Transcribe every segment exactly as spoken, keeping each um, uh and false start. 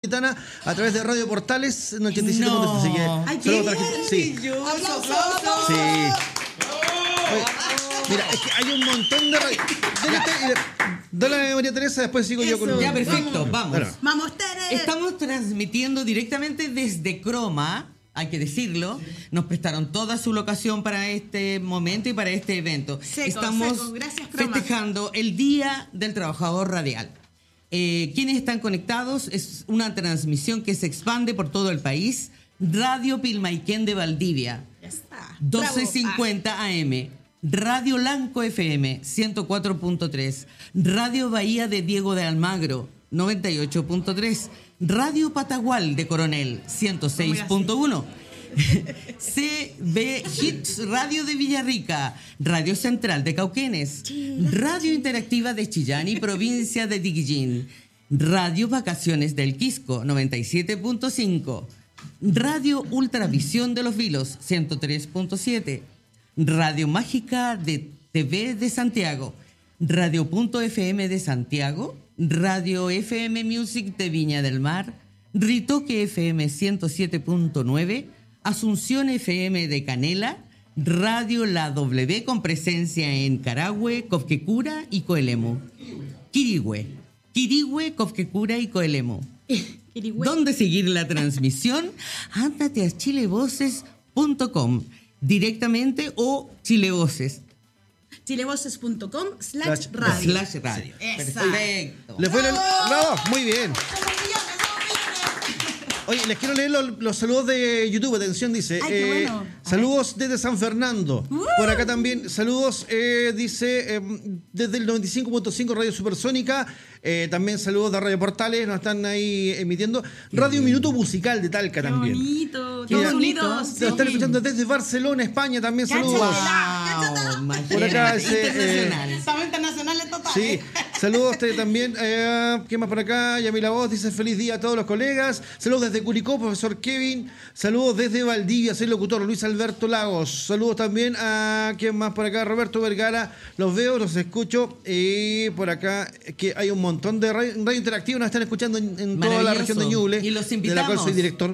Metropolitana a través de Radio Portales en ochenta y siete punto tres. Así que Ay, qué saludos a la gente. Sí. ¡Aplausos! Sí. Oye, mira, es que hay un montón de radio. Dale a María Teresa, después sigo Eso. yo con... Ya, perfecto, vamos. Claro. Vamos, Tere. Estamos transmitiendo directamente desde Croma, hay que decirlo. Nos prestaron toda su locación para este momento y para este evento. Seco, Estamos seco. Gracias, Croma. festejando el Día del Trabajador Radial. Eh, ¿Quiénes están conectados? Es una transmisión que se expande por todo el país. Radio Pilmaiquén de Valdivia, Ya está. doce Bravo. cincuenta A M. Radio Lanco F M, ciento cuatro punto tres. Radio Bahía de Diego de Almagro, noventa y ocho punto tres. Radio Patagual de Coronel, ciento seis punto uno. C B Hits Radio de Villarrica, Radio Central de Cauquenes, Radio Interactiva de Chillán y Provincia de Diguillín, Radio Vacaciones del Quisco, noventa y siete punto cinco. Radio Ultravisión de Los Vilos, ciento tres punto siete. Radio Mágica de T V de Santiago, Radio Punto F M de Santiago, Radio F M Music de Viña del Mar, Ritoque F M ciento siete punto nueve, Asunción F M de Canela, Radio La W con presencia en Carahue, Cofquecura y Coelemu. Quirihue, Quirihue, Cofquecura y Coelemu. Quirihue. ¿Dónde seguir la transmisión? Ándate a chilevoces punto com directamente o chilevoces. chilevoces punto com slash Slash radio. Slash radio. Esa. Perfecto. Le fue el... ¡Bravo! Muy bien. Somos millones, somos millones. Oye, les quiero leer los, los saludos de YouTube. Atención, dice. Ay, qué bueno. A Saludos desde San Fernando. Uh. Por acá también, saludos, eh, dice, eh, desde el noventa y cinco punto cinco Radio Supersónica. Eh, también saludos de Radio Portales, nos están ahí emitiendo. Radio Minuto Musical de Talca Qué también. bonito. Qué Todos bonito. unidos. Se lo están escuchando desde Barcelona, España, también saludos. Cáchatela. Por acá ese, internacional. Estamos internacionales totales. Sí, saludos te- también. Eh, ¿Quién más por acá? Yamila Voz dice feliz día a todos los colegas. Saludos desde Curicó, profesor Kevin. Saludos desde Valdivia, soy locutor Luis Alberto Lagos. Saludos también a ¿quién más por acá? Roberto Vergara. Los veo, los escucho. Y por acá que hay un montón de radio, radio interactiva, nos están escuchando en, en toda la Maravilloso. región de Ñuble. Y los de la cual invitamos. soy director.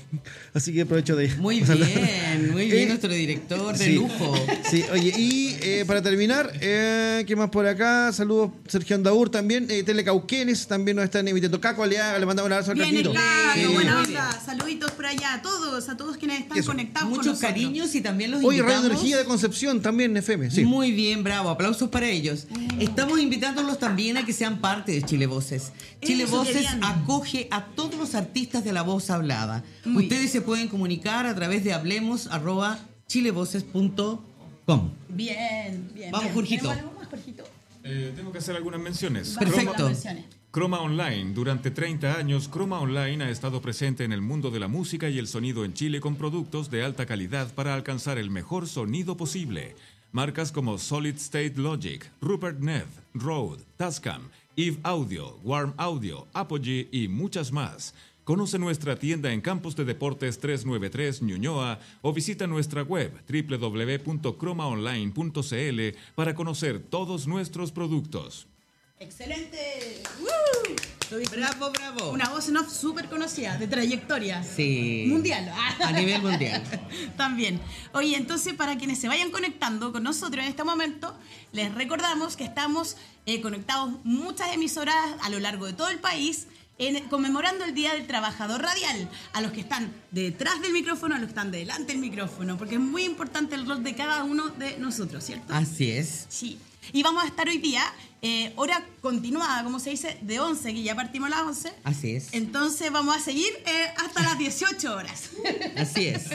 Así que aprovecho de... Muy pasarla. bien, muy bien, Eh, nuestro director de Sí. lujo. Sí, oye, y eh, para terminar, eh, ¿qué más por acá? Saludos, Sergio Andaur también, eh, Telecauquenes también nos están emitiendo. Caco Aleaga, le mandamos un abrazo al Bien, Caquito. el Caco, Sí. buena onda. Saluditos por allá a todos, a todos quienes están Eso. conectados con Muchos nosotros. cariños y también los Oye, invitamos. Radio Energía de Concepción también, F M, sí. Muy bien, bravo. Aplausos para ellos. Estamos invitándolos también a que sean parte de Chile Voces. Chile Eso, Voces querían. acoge a todos los artistas de la voz hablada. Muy Ustedes se pueden comunicar a través de hablemos arroba chilevoces punto com. Bien, bien. Vamos, bien. Jorgito. ¿Tenemos algo más, Jorgito? Eh, tengo que hacer algunas menciones. Perfecto. Croma, Menciones. Croma Online. Durante treinta años, Croma Online ha estado presente en el mundo de la música y el sonido en Chile con productos de alta calidad para alcanzar el mejor sonido posible. Marcas como Solid State Logic, Rupert Neve, Rode, Tascam, Eve Audio, Warm Audio, Apogee y muchas más. Conoce nuestra tienda en Campos de Deportes trescientos noventa y tres Ñuñoa o visita nuestra web doble u doble u doble u punto croma online punto c l para conocer todos nuestros productos. ¡Excelente! ¡Woo! Tuviste Bravo, bravo. Una voz en off súper conocida, de trayectoria. Sí. Mundial. A nivel mundial. También. Oye, entonces para quienes se vayan conectando con nosotros en este momento, les recordamos que estamos eh, conectados muchas emisoras a lo largo de todo el país, en, conmemorando el Día del Trabajador Radial, a los que están detrás del micrófono, a los que están delante del micrófono, porque es muy importante el rol de cada uno de nosotros, ¿cierto? Así es. Sí. Y vamos a estar hoy día, eh, hora continuada, como se dice, de once, que ya partimos a las once. Así es. Entonces vamos a seguir eh, hasta las dieciocho horas. Así es.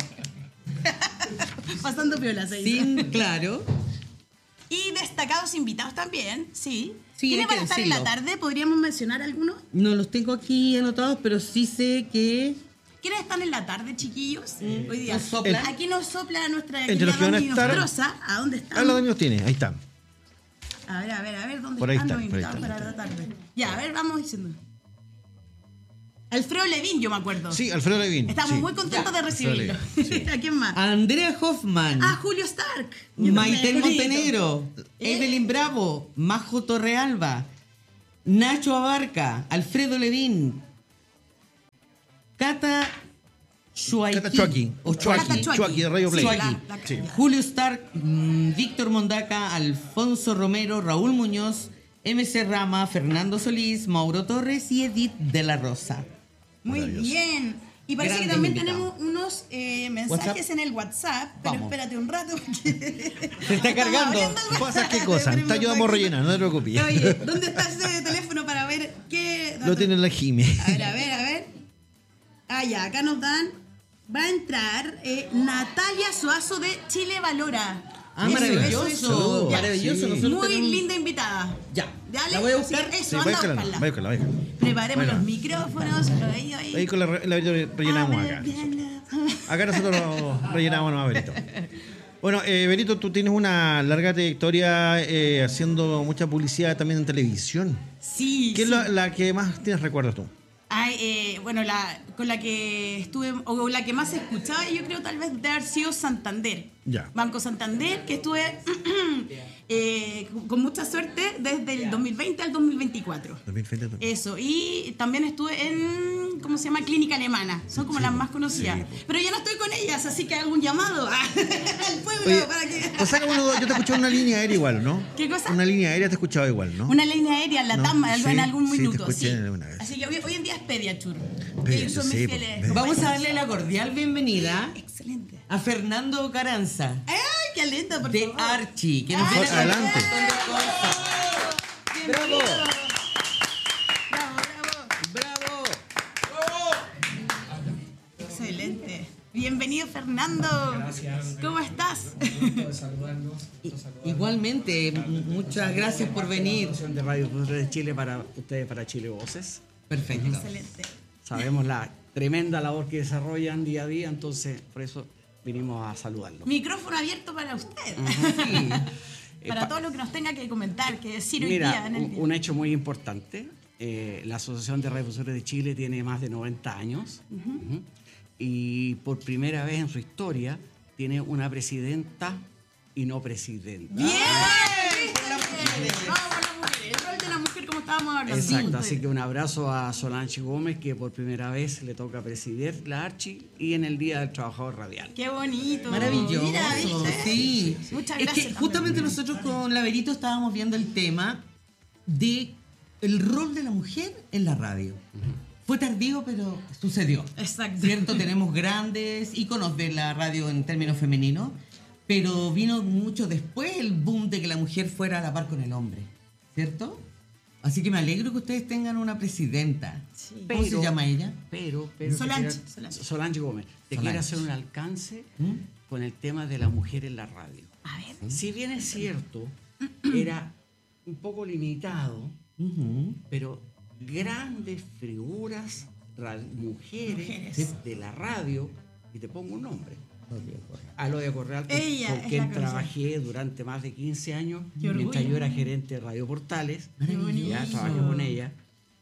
Pasando piola, se dice. Sin, claro. Y destacados invitados también, sí. Sí, ¿Quiénes hay que van a estar en la decirlo. tarde? ¿Podríamos mencionar algunos? No los tengo aquí anotados, pero sí sé que... ¿Quiénes están en la tarde, chiquillos? Hoy día. Nos sopla. Aquí nos sopla nuestra Entre los que van a Doña estar- Nostroza. ¿A dónde están? Ah, los daños tiene, ahí está. A ver, a ver, a ver, ¿dónde Por ahí están están, los por ahí invitados están. para la tarde? Ya, a ver, vamos diciendo. Alfredo Levín, yo me acuerdo. Sí, Alfredo Levín. Estamos sí. muy contentos Ya, de recibirlo. Alfredo ¿A quién más? Andrea Hoffman. Ah, Julio Stark. Maite Julito. Montenegro, ¿Eh? Evelyn Bravo, Majo Torrealba, Nacho Abarca, Alfredo Levín, Cata Chuaki. Cata Chuaki. O Chuaki. Chuaki. Chuaki. Chuaki de Radio Play. Sí, Chuaki. la- la- Sí. Julio Stark, mm, Víctor Mondaca, Alfonso Romero, Raúl Muñoz, M C Rama, Fernando Solís, Mauro Torres y Edith de la Rosa. Muy Maravilloso. bien. Y parece Grandes que también invitados. tenemos unos eh, mensajes WhatsApp. en el WhatsApp, pero Vamos. espérate un rato. Porque Se está cargando. Estamos abriendo el ¿Pasa qué WhatsApp. cosa? Te ayudamos a rellenar, no te preocupes. Oye, ¿dónde está ese teléfono para ver qué? Lo tiene la Jime. A ver, a ver, a ver. Ah, ya, acá nos dan. Va a entrar eh, Natalia Suazo de Chile Valora. Ah, Eso, maravilloso. eso, eso. Saludos. Maravilloso. Sí. Nosotros Muy tenemos- linda invitada. Ya. Dale, La voy a así, buscar. eso, Sí, anda a bájala, buscarla. bájala, bájala. Preparemos Bueno. los micrófonos. Ahí, ahí. Ahí con la, re- la rellenamos A ver, acá. bien, la- Acá nosotros lo rellenamos nomás, Benito. Bueno, eh, Benito, tú tienes una larga trayectoria eh, haciendo mucha publicidad también en televisión. Sí, ¿Qué sí. es la, la que más tienes recuerdos tú? Ay, eh, bueno, la, con la que estuve, o la que más escuchaba, yo creo tal vez de haber sido Santander. Ya. Banco Santander, que estuve eh, con- con mucha suerte desde el dos mil veinte al dos mil veinticuatro. dos mil veinte. Eso, y también estuve en, ¿cómo se llama? Clínica Alemana. Son como las más conocidas. Pero yo no estoy con ellas, así que hago un llamado al pueblo Oye, para que... o sea, que uno- yo te escuché en una línea aérea igual, ¿no? ¿Qué cosa? Una línea aérea te he escuchado igual, ¿no? Una línea aérea en la No, Tama, sí, en algún sí, te minuto. escuché Sí. alguna vez. Así que hoy, hoy en día es Pediachur. Pediachur, Ellos son mis sí, fieles. pues, Vamos a compañeros. darle la cordial bienvenida Excelente. a Fernando Caranza ¡Ay, qué lindo, por de favor! Archie, que nos Ay, viene a contar un adelante. montón de cosas. ¡Bravo! ¡Bravo, ¡Bravo! bravo! Excelente. Bienvenido, Fernando. Gracias. ¿Cómo estás? Gusto de saludarlos. I- Igualmente, m- muchas gracias por venir. De Radio Futuro de Chile para ustedes, para Chile Voces. Perfecto. Excelente. Sabemos la tremenda labor que desarrollan día a día, entonces por eso vinimos a saludarlos. Micrófono abierto para usted. Sí. Para Eh, pa- todo lo que nos tenga que comentar, que decir hoy día Mira, en el un, día. un hecho muy importante. eh, la Asociación de Radiodifusores de Chile tiene más de noventa años ujú, y por primera vez en su historia tiene una presidenta y no presidenta. ¡Bien! Vamos por las mujeres. El rol de la mujer, como estábamos hablando. Exacto, así que un abrazo a Solange Gómez, que por primera vez le toca presidir la Archi y en el Día del Trabajador Radial. ¡Qué bonito! Maravilloso, Mira, ¿viste? sí. Muchas es gracias que también. justamente nosotros con Laberito estábamos viendo el tema de el rol de la mujer en la radio. Fue tardío, pero sucedió. Exacto. ¿Cierto? Tenemos grandes íconos de la radio en términos femeninos, pero vino mucho después el boom de que la mujer fuera a la par con el hombre, ¿cierto? Así que me alegro que ustedes tengan una presidenta. Sí. ¿Cómo se Pero- llama ella? Pero, pero te Solange, quiero- Solange. Solange Gómez, te Solange. quiero hacer un alcance ¿Mm? con el tema de la mujer en la radio. A ver. Si bien es cierto, era un poco limitado, Ujú. pero grandes figuras, ra- mujeres, Mujeres. de la radio, y te pongo un nombre. Alodia Correal, con, Ella con es quien la que trabajé durante más de quince años, Qué orgullo. mientras yo era gerente de Radio Portales. bonito. Ya trabajé con ella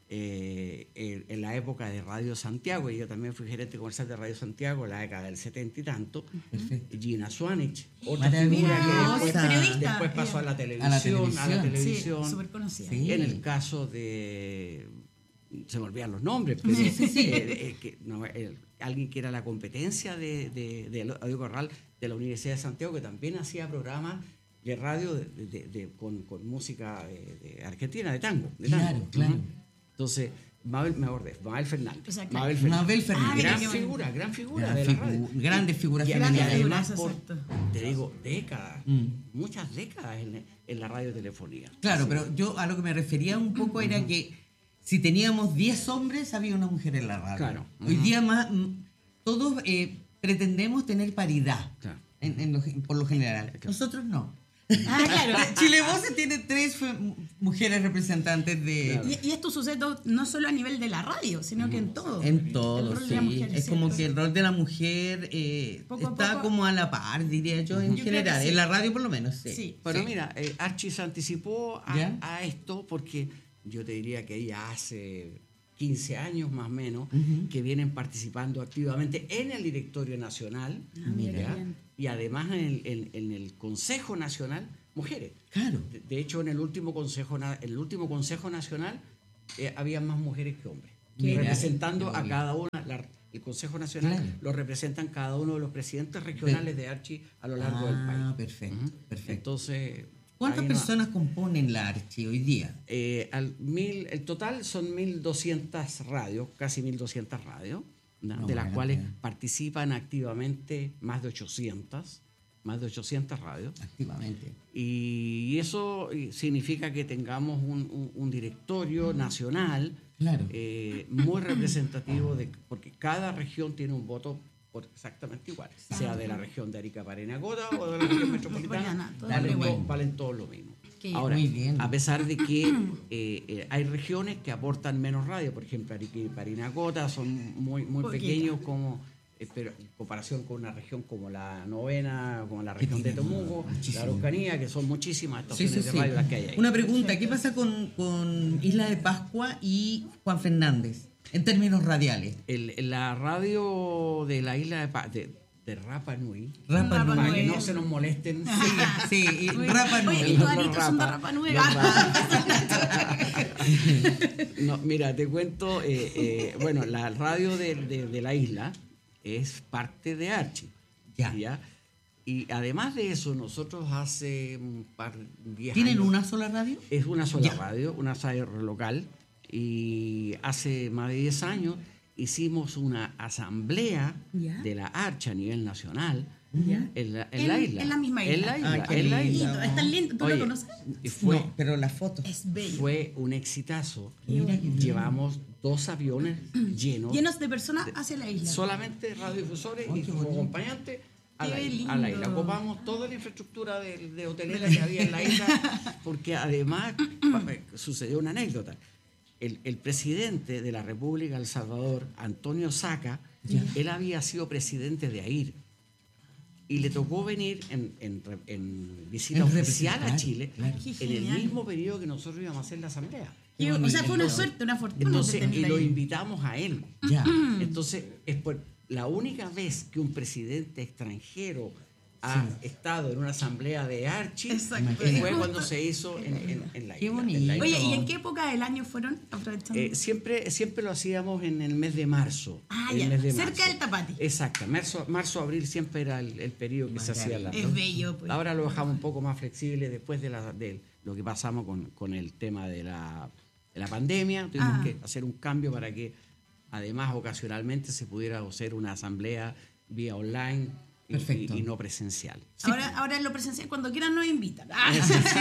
eh, en, en la época de Radio Santiago, y yo también fui gerente comercial de Radio Santiago en la década del setenta y tanto. Perfecto. Gina Swanich, otra Maravillosa. figura que después, Periodista, después pasó ella. a la televisión. A la televisión. televisión. Sí, súper conocida. Sí. En el caso de. Se me olvidan los nombres, pero. Sí, sí, sí. eh, eh, que, no, el- alguien que era la competencia de, de, de Alodio Corral de la Universidad de Santiago, que también hacía programas de radio de, de- de- con, con música de, de Argentina, de tango. De tango. Claro, claro. Ujú. Entonces, Mabel, me acordé, Mabel Fernández. O sea, claro. Mabel Fernández. Mabel Fernández. Ah, mira gran qué bonito. figura, gran figura Gran de la figu- radio. grandes figuras Y, y femeninas. además, Figuras, por, exacto. te digo, décadas, Mm. muchas décadas en, en la radiotelefonía. Claro, Así. pero yo a lo que me refería un poco era que si teníamos diez hombres, había una mujer en la radio. Claro. Hoy día más, mm, todos eh, pretendemos tener paridad, Claro. en- en lo gen- por lo general. Nosotros no. Ah, claro. Chile Voces tiene tres fe- mujeres representantes de... Y, y esto sucede todo- no solo a nivel de la radio, sino que en todo. En todo, El rol sí. de la mujer, es como ¿cierto? que el rol de la mujer eh, Poco a está poco. como a la par, diría yo, en Yo creo general. que sí. En la radio por lo menos, sí. Sí. Pero Sí. mira, eh, Archie se anticipó a, ¿Ya? a esto porque yo te diría que ella hace quince años más o menos que vienen participando activamente en el directorio nacional, Ah, mira qué ¿ya? bien. Y además en el, en- en el Consejo Nacional, mujeres. Claro. De, de hecho, en el último Consejo, Na- en el último consejo Nacional eh, había más mujeres que hombres. Mira, representando qué a bonito. cada una, la- el Consejo Nacional Claro. lo representan cada uno de los presidentes regionales de Archi a lo largo del país. Ah, perfecto, Ujú. perfecto. Entonces, ¿Cuántas ahí no- personas componen la Archi hoy día? eh, al mil, el total son mil doscientas radios, casi mil doscientas radios, ¿no? No, de las buena cuales pena. participan activamente más de ochocientas, más de ochocientas radios. Activamente. Y eso eh, significa que tengamos un, un- un directorio nacional Claro. eh, muy representativo, de, porque cada región tiene un voto por exactamente igual, sea de la región de Arica Parinacota o de la región metropolitana, Metropolitana, todo valen, igual. to- valen todos lo mismo. Qué Ahora, muy bien. a pesar de que eh, eh, hay regiones que aportan menos radio, por ejemplo, Arica y Parinacota son muy, muy Poquito. pequeños como eh, pero en comparación con una región como la Novena, como la Que región de tiene Temuco, muchísimo. la Araucanía, que son muchísimas Sí, estaciones sí, de sí. radio las que hay ahí. Una pregunta, ¿qué pasa con, con Isla de Pascua y Juan Fernández en términos radiales? El- la radio de la isla de, Pa- de, de Rapa Nui, Rapa Rapa para Nui. que Nui. no se nos molesten. Sí, sí, Muy- Rapa Nui. Oye, y Los tus aritos son de Rapa Nui. los Ah. Rapa. No, mira, te cuento, eh, eh, bueno, la radio de, de- de la isla es parte de Archi. Ya. Y además de eso, nosotros hace un par, diez ¿Tienen años- una sola radio? Es una sola Ya. radio, una radio local. Y hace más de diez años hicimos una asamblea Ya. de la Archa a nivel nacional Ya. en la, en En- la isla. en la misma En isla. la isla. Ay, qué en la lindo. isla. Lindo, es tan lindo. ¿Tú Oye, lo conoces? y fue, No, pero las fotos. Es bello. fue un exitazo. Mira qué bien. Llevamos dos aviones llenos, Llenos de personas hacia la isla. solamente radiodifusores Ay, y qué como bonito. acompañante a la, Qué isla, a la isla. lindo. Ocupamos toda la infraestructura de, de hotelera que había en la isla, porque además pa- sucedió una anécdota. El, el presidente de la República de El Salvador, Antonio Saca, él había sido presidente de AIR y le tocó venir en, en re- en visita En oficial a representar, Chile claro. Qué en el genial. mismo periodo que nosotros íbamos a hacer la asamblea. Y, o sea, fue una Entonces- suerte, una fortuna. Entonces, de y tenerla lo ahí. invitamos a él. Ya. Entonces, es por la única vez que un presidente extranjero ha estado en una asamblea de Archi Exacto. fue cuando se hizo en, en- en la Qué isla. bonito. en la isla. Oye, ¿y en qué época del año fueron? Aprovechando. Eh, siempre, siempre lo hacíamos en el mes de marzo. Ah, el ya, mes de cerca marzo. del Tapati. Exacto. Marzo, marzo, abril siempre era el, el periodo que se hacía la. Es bello, pues. Ahora lo dejamos un poco más flexible después de, la, de lo que pasamos con, con el tema de la, de la pandemia. Tuvimos Ah. que hacer un cambio para que además ocasionalmente se pudiera hacer una asamblea vía online y, Perfecto. y- y no presencial. Ahora, ahora en lo presencial, cuando quieran nos invitan. Ah,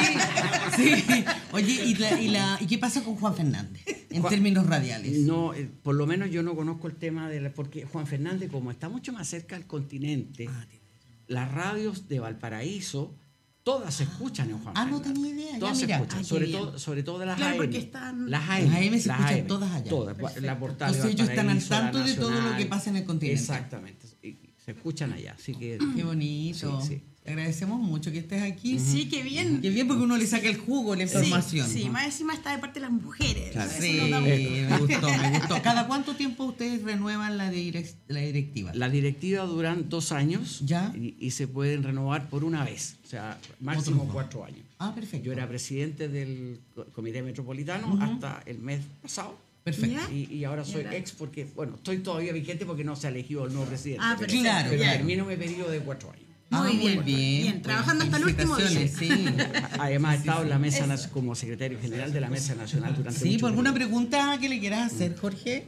Sí. Oye, ¿y, la- y la- ¿y qué pasa con Juan Fernández en Juan- términos radiales? No, eh, por lo menos yo no conozco el tema de la, porque Juan Fernández, como está mucho más cerca del continente, Ah, las radios de Valparaíso todas se escuchan en Juan Ah, no Fernández. tenía idea, ya, Todas se mira. escuchan, Ah, qué sobre bien. todo, sobre todo de las Claro, A M. porque están- Las Las A M se las escuchan A M, todas allá. Todas, la portal de Entonces ellos están al Valparaíso, la tanto de todo lo Nacional. que pasa en el continente. Exactamente, y se escuchan allá, así que Qué bonito. Sí, sí. Te agradecemos mucho que estés aquí. sí, qué bien. Qué bien porque uno le saca el jugo, la información. Sí, sí, más encima está de parte de las mujeres. Claro. Eso Sí, nos da gusto. me gustó, me gustó. ¿Cada cuánto tiempo ustedes renuevan la, direc- la directiva? la directiva duran dos años Ya. Y, y se pueden renovar por una vez, o sea, máximo Otros dos. cuatro años. Ah, perfecto. Yo era presidente del co- Comité Metropolitano hasta el mes pasado. Perfecto. Ya. Y, y ahora soy Ya. ex porque, bueno, estoy todavía vigente porque no se ha elegido el nuevo presidente. Ah, pero, perfecto. Claro, pero claro. termino mi periodo de cuatro años. Ah, Muy bien, bien, pues, trabajando hasta el último día. felicitaciones, Sí. Además, he estado en la mesa Eso. nac- como secretario general de la Mesa Nacional durante Sí, mucho ¿por alguna tiempo. pregunta que le quieras hacer, Jorge?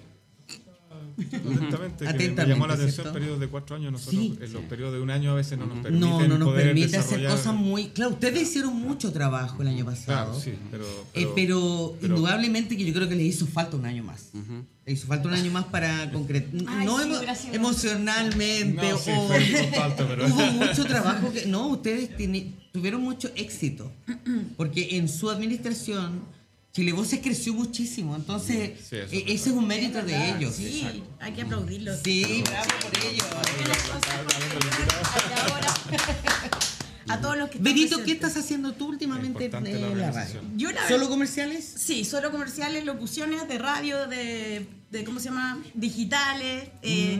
Atentamente, que Atentamente, me llamó la atención ¿cierto? periodos de cuatro años. Nosotros Sí. en los periodos de un año a veces no nos permiten No, no nos poder permite hacer desarrollar- cosas muy... Claro, ustedes hicieron mucho trabajo el año pasado. Claro, sí, pero... Eh, pero, pero, pero- indudablemente que yo creo que les hizo falta un año más. Les hizo falta un año más para concretar. Ay, No sí, emo- hubiera sido- emocionalmente No, sí, o- fue con falta, pero- hubo mucho trabajo que no, ustedes tiene- tuvieron mucho éxito porque en su administración Chile Voces creció muchísimo, entonces Sí, eso eh, es ese es un mérito de ellos. Sí, hay que aplaudirlo. Sí, bravo por ellos. Y ahora, a todos los que están Benito, ¿qué presentes. estás haciendo tú últimamente en Importante la eh, la radio? organización. Yo la ¿Solo comerciales? Sí, solo comerciales, locuciones de radio, de, de ¿cómo se llama? Digitales. eh,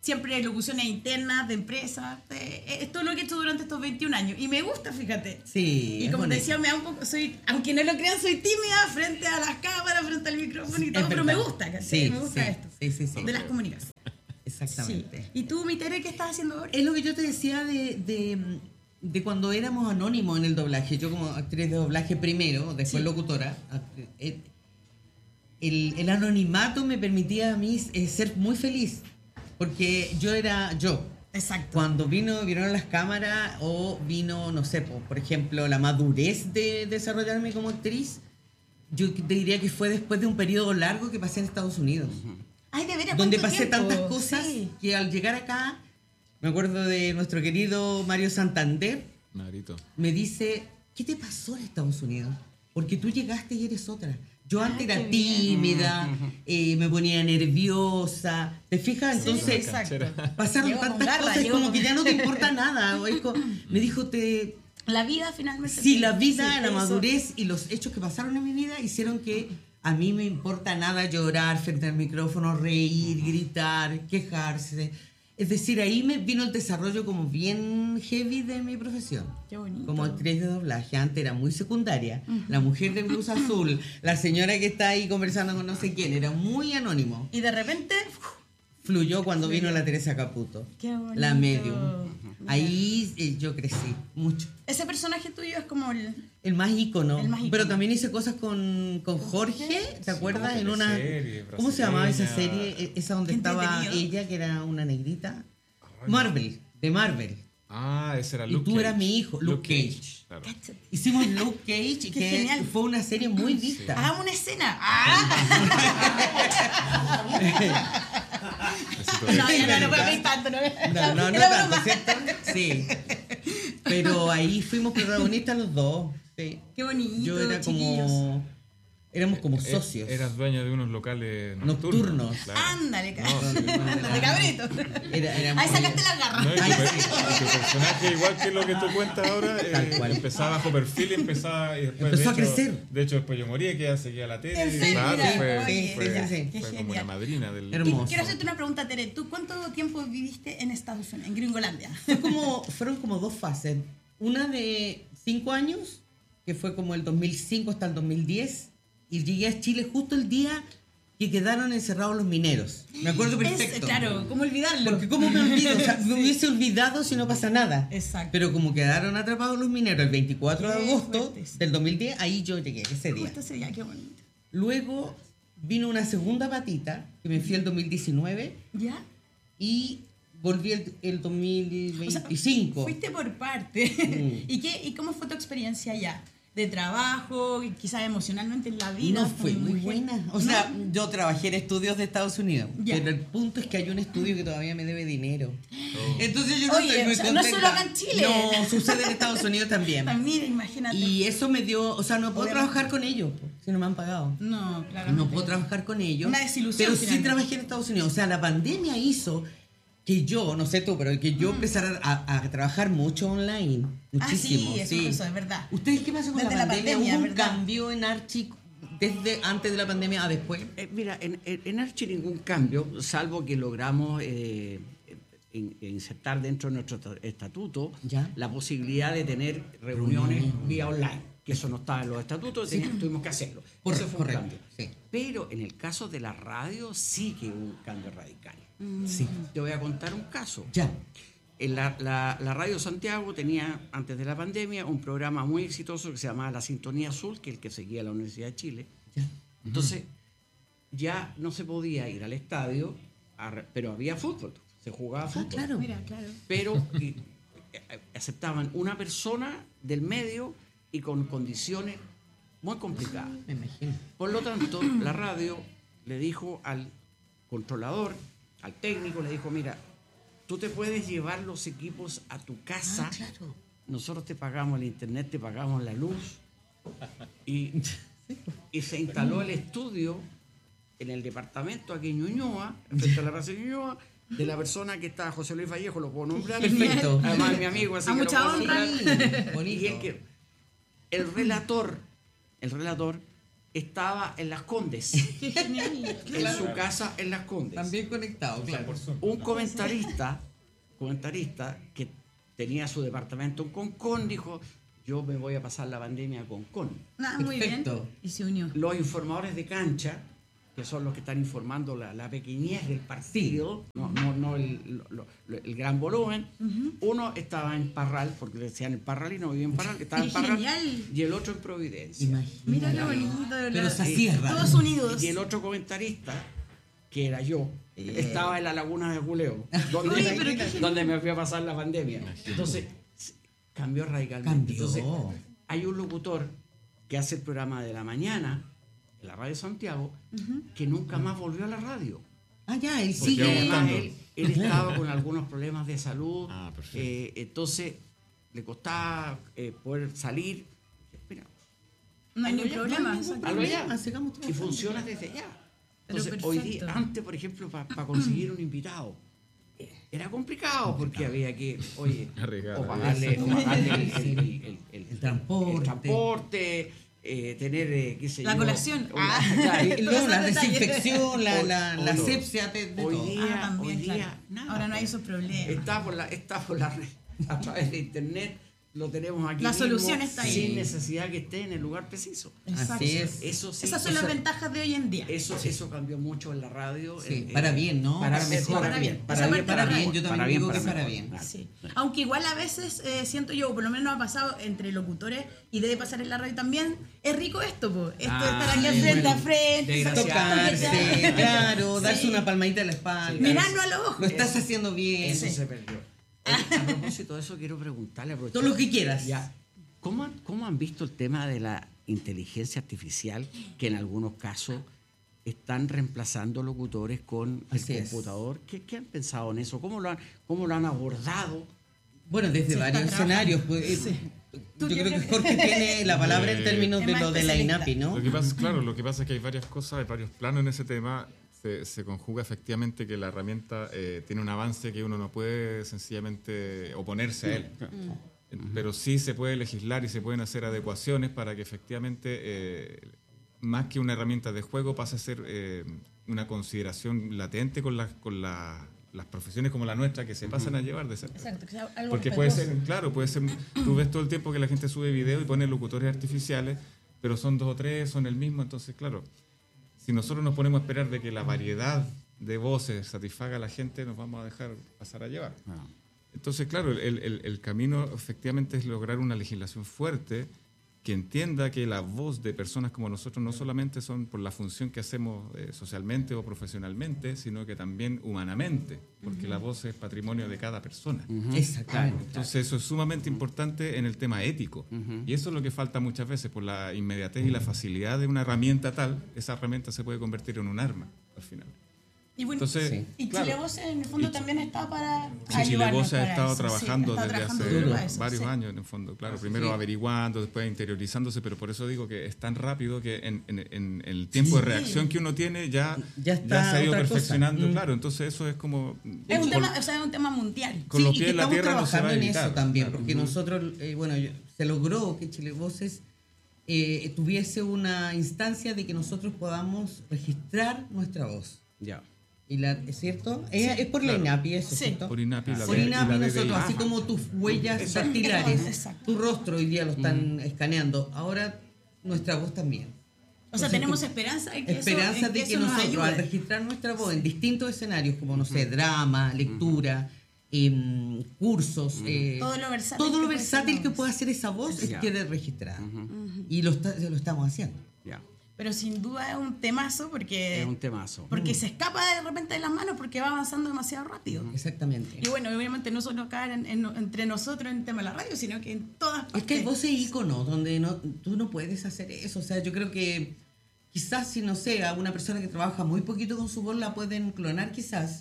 siempre locuciones internas de empresas. Eh, es todo lo que he hecho durante estos veintiún años. Y me gusta, fíjate. Sí, Y es como te bonito. decía, me da un poco, soy, aunque no lo crean, soy tímida frente a las cámaras, frente al micrófono y todo, Es pero me verdad. gusta, ¿cachai? Sí, me gusta sí, esto. sí, sí, sí. De las comunicaciones. Exactamente. Sí. ¿Y tú, mi Tere, qué estás haciendo ahora? Es lo que yo te decía de, de, de cuando éramos anónimos en el doblaje. Yo como actriz de doblaje primero, después Sí. locutora. El, el, el anonimato me permitía a mí eh, ser muy feliz. Porque yo era yo. Exacto. Cuando vino, vinieron las cámaras o vino, no sé, po, por ejemplo, la madurez de desarrollarme como actriz, yo te diría que fue después de un periodo largo que pasé en Estados Unidos. Ay, de veras, Donde ¿cuánto pasé tiempo? tantas cosas Sí. que al llegar acá, me acuerdo de nuestro querido Mario Santander, Marito. me dice, ¿qué te pasó en Estados Unidos? Porque tú llegaste y eres otra. Yo antes Ah, era qué bien. tímida, eh, me ponía nerviosa. ¿Te fijas? Sí, Entonces, exacto. pasaron Llegó con tantas garra, cosas llegó como con- que ya no te importa nada. O es co- me dijo, te... La vida finalmente. Sí, te- la vida, sí, la eso. madurez y los hechos que pasaron en mi vida hicieron que a mí me importa nada llorar frente al micrófono, reír, gritar, quejarse. Es decir, ahí me vino el desarrollo como bien heavy de mi profesión. Qué bonito. Como actriz de doblaje. Antes era muy secundaria. La mujer de blusa azul, la señora que está ahí conversando con no sé quién, era muy anónimo. Y de repente, Fluyó cuando vino la Teresa Caputo. Qué bonito. La medium. Ahí eh, yo crecí mucho. ese personaje tuyo es como el... El más ícono. El más ícono. Pero también hice cosas con, con Jorge, ¿te acuerdas? En una. teleserie ¿Cómo se llamaba esa brasileña. serie? E- Esa donde Qué estaba entretenido. ella, que era una negrita. Marvel, de Marvel. Ah, ese era Y Luke tú Cage. eras mi hijo, Luke Cage. Claro. Cáchate. Hicimos Luke Cage, Qué que genial. fue una serie muy vista. Hagamos una escena. ¡Ah! Besito No, de- ya no, no puedo reír tanto. No, No, no, no Era tanto, broma. ¿cierto? Sí. Pero ahí fuimos protagonistas los dos. Sí. Qué bonito, Yo era chiquillos. como. Éramos como Eh, socios. Eras dueña de unos locales Nocturnos. nocturnos. claro. Ándale, No, sí. de cabrito. Era- era Ahí muy- sacaste las garras. No, y tu, Ay, per- sí. y tu personaje, igual que lo que tú cuentas ahora, eh, Tal cual. empezaba bajo perfil y empezaba. Y después, Empezó de a hecho, crecer. De hecho, después yo moría, que ya seguía la tele. ¿En y serio? claro, Mira, fue, oye, fue, sí, sí, sí. Qué fue como genial. una madrina del. Hermoso. Quiero hacerte una pregunta, Tere. ¿Tú cuánto tiempo viviste en Estados Unidos, en Gringolandia? Fue como, fueron como dos fases. Una de cinco años, que fue como el dos mil cinco hasta el dos mil diez, y llegué a Chile justo el día que quedaron encerrados los mineros. Me acuerdo Es, perfecto. claro, ¿cómo olvidarlo? Porque cómo me olvido, o sea, me hubiese olvidado si no pasa nada. Exacto. Pero como quedaron atrapados los mineros el veinticuatro de Qué agosto fuerte, sí. del dos mil diez, ahí yo llegué ese día. Justo ese día, qué bonito. Luego vino una segunda patita, que me fui el dos mil diecinueve, ¿Ya? y volví el, el dos mil O sea, veinticinco. fuiste por parte. Mm. ¿Y, qué, ¿Y cómo fue tu experiencia allá? ¿De trabajo? Quizás emocionalmente en la vida. No fue muy buena. O sea, yo trabajé en estudios de Estados Unidos. Ya. Pero el punto es que hay un estudio que todavía me debe dinero. Entonces yo no Oye, estoy muy o sea, no contenta. solo acá en Chile. No, sucede en Estados Unidos también. También, imagínate. Y eso me dio, o sea, no puedo Obviamente. trabajar con ellos, po, si no me han pagado. No, claro. No puedo trabajar con ellos. Una desilusión, Pero sí finalmente. trabajé en Estados Unidos. O sea, la pandemia hizo que yo, no sé tú, pero que yo empezara a, a trabajar mucho online. Muchísimo. Ah, sí, eso, eso es verdad. ¿Ustedes qué pasó con Desde la la pandemia? pandemia, ¿Hubo un ¿verdad? cambio en Archie desde antes de la pandemia a después? Eh, mira, en, en, en Archie ningún cambio, salvo que logramos eh, in- insertar dentro de nuestro esta- estatuto Ya. la posibilidad de tener reuniones vía online, que eso no estaba en los estatutos, Sí. teni- tuvimos que hacerlo. Por- Ese fue correcto, un cambio. sí. Pero en el caso de la radio sí que hubo un cambio radical. Sí. Te voy a contar un caso. Ya. En la, la- la Radio Santiago tenía, antes de la pandemia, un programa muy exitoso que se llamaba La Sintonía Azul, que es el que seguía la Universidad de Chile. Ya. Entonces, ya no se podía ir al estadio, a re- pero había fútbol, se jugaba fútbol. Ah, claro. Mira, claro. Pero y, eh, aceptaban una persona del medio y con condiciones muy complicadas. Me imagino. Por lo tanto, la radio le dijo al controlador, al técnico, le dijo, mira, tú te puedes llevar los equipos a tu casa, Ah, claro. nosotros te pagamos el internet, te pagamos la luz. Y, y se instaló el estudio en el departamento aquí en Ñuñoa, frente a la Plaza de Ñuñoa, de la persona que está, José Luis Vallejo, lo puedo nombrar. Perfecto. Además, mi amigo, así A que lo mucha puedo honra. nombrar. Bonito. Y el, que, el relator, el relator estaba en Las Condes, Qué genial. en su casa en Las Condes. También conectado, claro. Un comentarista, comentarista que tenía su departamento en Concón, dijo, yo me voy a pasar la pandemia a Concón. Ah, muy Perfecto. bien. Y se unió. Los informadores de cancha, que son los que están informando la, la pequeñez del partido, no, no, no el, lo- lo- el gran volumen. Uno estaba en Parral, porque le decían el Parralino, vivía en Parral, que estaba en ¡Qué Parral, genial! y el otro en Providencia. Imagínate. Mira qué bonito. de Pero verdad. se hacía raro. Todos unidos. Y el otro comentarista, que era yo, estaba en la laguna de Culeo, donde, Oye, pero qué donde me fui a pasar la pandemia. Entonces, s- cambió radicalmente. Cambió. Entonces, hay un locutor que hace el programa de la mañana en la Radio Santiago, que nunca más volvió a la radio. Ah, ya, él Porque sigue. además él, él estaba con algunos problemas de salud, Ah, perfecto. eh, entonces le costaba eh, poder salir. Mira, No hay hazlo ningún ya, problema. no hay ningún exacto. hazlo ya. problema, sigamos Y trabajando. funciona desde allá. Pero Entonces, hoy perfecto. día, antes, por ejemplo, para conseguir un invitado, era complicado porque había que, oye, Arriesgar, o pagarle, o pagarle el, el- el- el- El transporte. el transporte, eh, tener, eh, qué sé La yo, colación. una- Ah. claro, Y Todos luego la esos detalles. desinfección, la, Hoy- la, hoy la no. asepsia, de, de Hoy todo. día, Ah, también, hoy día, claro. nada, Ahora no hay pues. esos problemas. Está por la, está por la red, a través de internet, lo tenemos aquí La mismo, solución está ahí. sin necesidad que esté en el lugar preciso. Exacto. Así es. Eso sí, Esas son eso- las ventajas de hoy en día. Eso, eso cambió mucho en la radio. Sí, eh, para eh, bien, ¿no? Para, Para mejor. para bien. bien. Esa Para parte bien, para para bien. mejor. Yo también Para bien, digo que para para mejor. bien. Claro. Sí. Aunque igual a veces eh, siento yo, o por lo menos ha pasado entre locutores y debe pasar en la radio también, es rico esto, po. Esto Ah, de estar aquí sí, frente bueno. a frente, Desgraciadamente. Tocarse, claro, Sí. darse una palmadita en la espalda. Mirarlo a los ojos. Lo estás haciendo bien. Eso se perdió. Oye, a propósito de eso, quiero preguntarle. Todo lo que quieras. Ya. ¿Cómo, han- ¿Cómo han visto el tema de la inteligencia artificial que en algunos casos están reemplazando locutores con el Así es. computador? ¿Qué, ¿Qué han pensado en eso? ¿Cómo lo han, cómo lo han abordado? Bueno, desde Se está varios trabajando. escenarios. Pues, eh, Tú, yo yo creo que creo que- Jorge tiene la palabra en Eh, términos es de más lo de la especialista. INAPI, ¿no? Lo que pasa, claro, lo que pasa es que hay varias cosas, hay varios planos en ese tema. Se, se conjuga efectivamente que la herramienta eh, tiene un avance que uno no puede sencillamente oponerse a él. Eh, Pero sí se puede legislar y se pueden hacer adecuaciones para que efectivamente, eh, más que una herramienta de juego, pase a ser eh, una consideración latente con, las con la- las profesiones como la nuestra que se pasan a llevar de ser. Exacto, que sea algo Porque puede respetuoso. ser, claro, puede ser, tú ves todo el tiempo que la gente sube video y pone locutores artificiales, pero son dos o tres, son el mismo, entonces claro, si nosotros nos ponemos a esperar de que la variedad de voces satisfaga a la gente, nos vamos a dejar pasar a llevar. Entonces, claro, el, el- el camino efectivamente es lograr una legislación fuerte que entienda que la voz de personas como nosotros no solamente son por la función que hacemos eh, socialmente o profesionalmente, sino que también humanamente, porque la voz es patrimonio de cada persona. Exactamente. Entonces eso es sumamente importante en el tema ético. Y eso es lo que falta muchas veces, por la inmediatez y la facilidad de una herramienta tal, esa herramienta se puede convertir en un arma al final. Y bueno, Entonces, Sí. y claro. Chile Voces en el fondo Y- también está para Sí, Chile ayudarnos Voces ha para estado eso, sí, trabajando está desde trabajando hace duro para eso, varios sí. años en el fondo, claro, primero Sí. averiguando, después interiorizándose, pero por eso digo que es tan rápido que en, en- en el tiempo de Sí. reacción que uno tiene ya, Ya está se ha ido otra cosa. perfeccionando, Mm. claro, entonces eso es como... Es un con- tema, o sea, es un tema mundial. con los y pies que en la estamos tierra no se va a trabajando en evitar. eso también, Claro. porque nosotros, eh, bueno, yo- se logró que Chile Voces eh, tuviese una instancia de que nosotros podamos registrar nuestra voz. Ya. Y la, ¿Es cierto? Es, es por la claro. INAPI eso, Sí. ¿cierto? Por INAPI, la Por de- y INAPI la D D I. nosotros, así Ajá. como tus huellas Exacto. dactilares, Exacto. tu rostro hoy día lo están escaneando, ahora nuestra voz también. O sea, Entonces, tenemos tú- esperanza en que Esperanza eso, en de que eso nos nosotros, ayude. al registrar nuestra voz en distintos escenarios, como, no sé, drama, lectura, em, cursos, eh, Todo lo versátil todo que lo puede versátil ser que la pueda hacer esa voz Ya. quede registrada. Y lo, está- lo estamos haciendo. Ya. Pero sin duda es un temazo porque, Es un temazo. porque se escapa de repente de las manos porque va avanzando demasiado rápido. Exactamente. Y bueno, obviamente no solo acá en- en- entre nosotros en el tema de la radio, sino que en todas partes. Es que hay voces íconos donde no, tú no puedes hacer eso. O sea, yo creo que quizás si, no sé, a una persona que trabaja muy poquito con su voz la pueden clonar quizás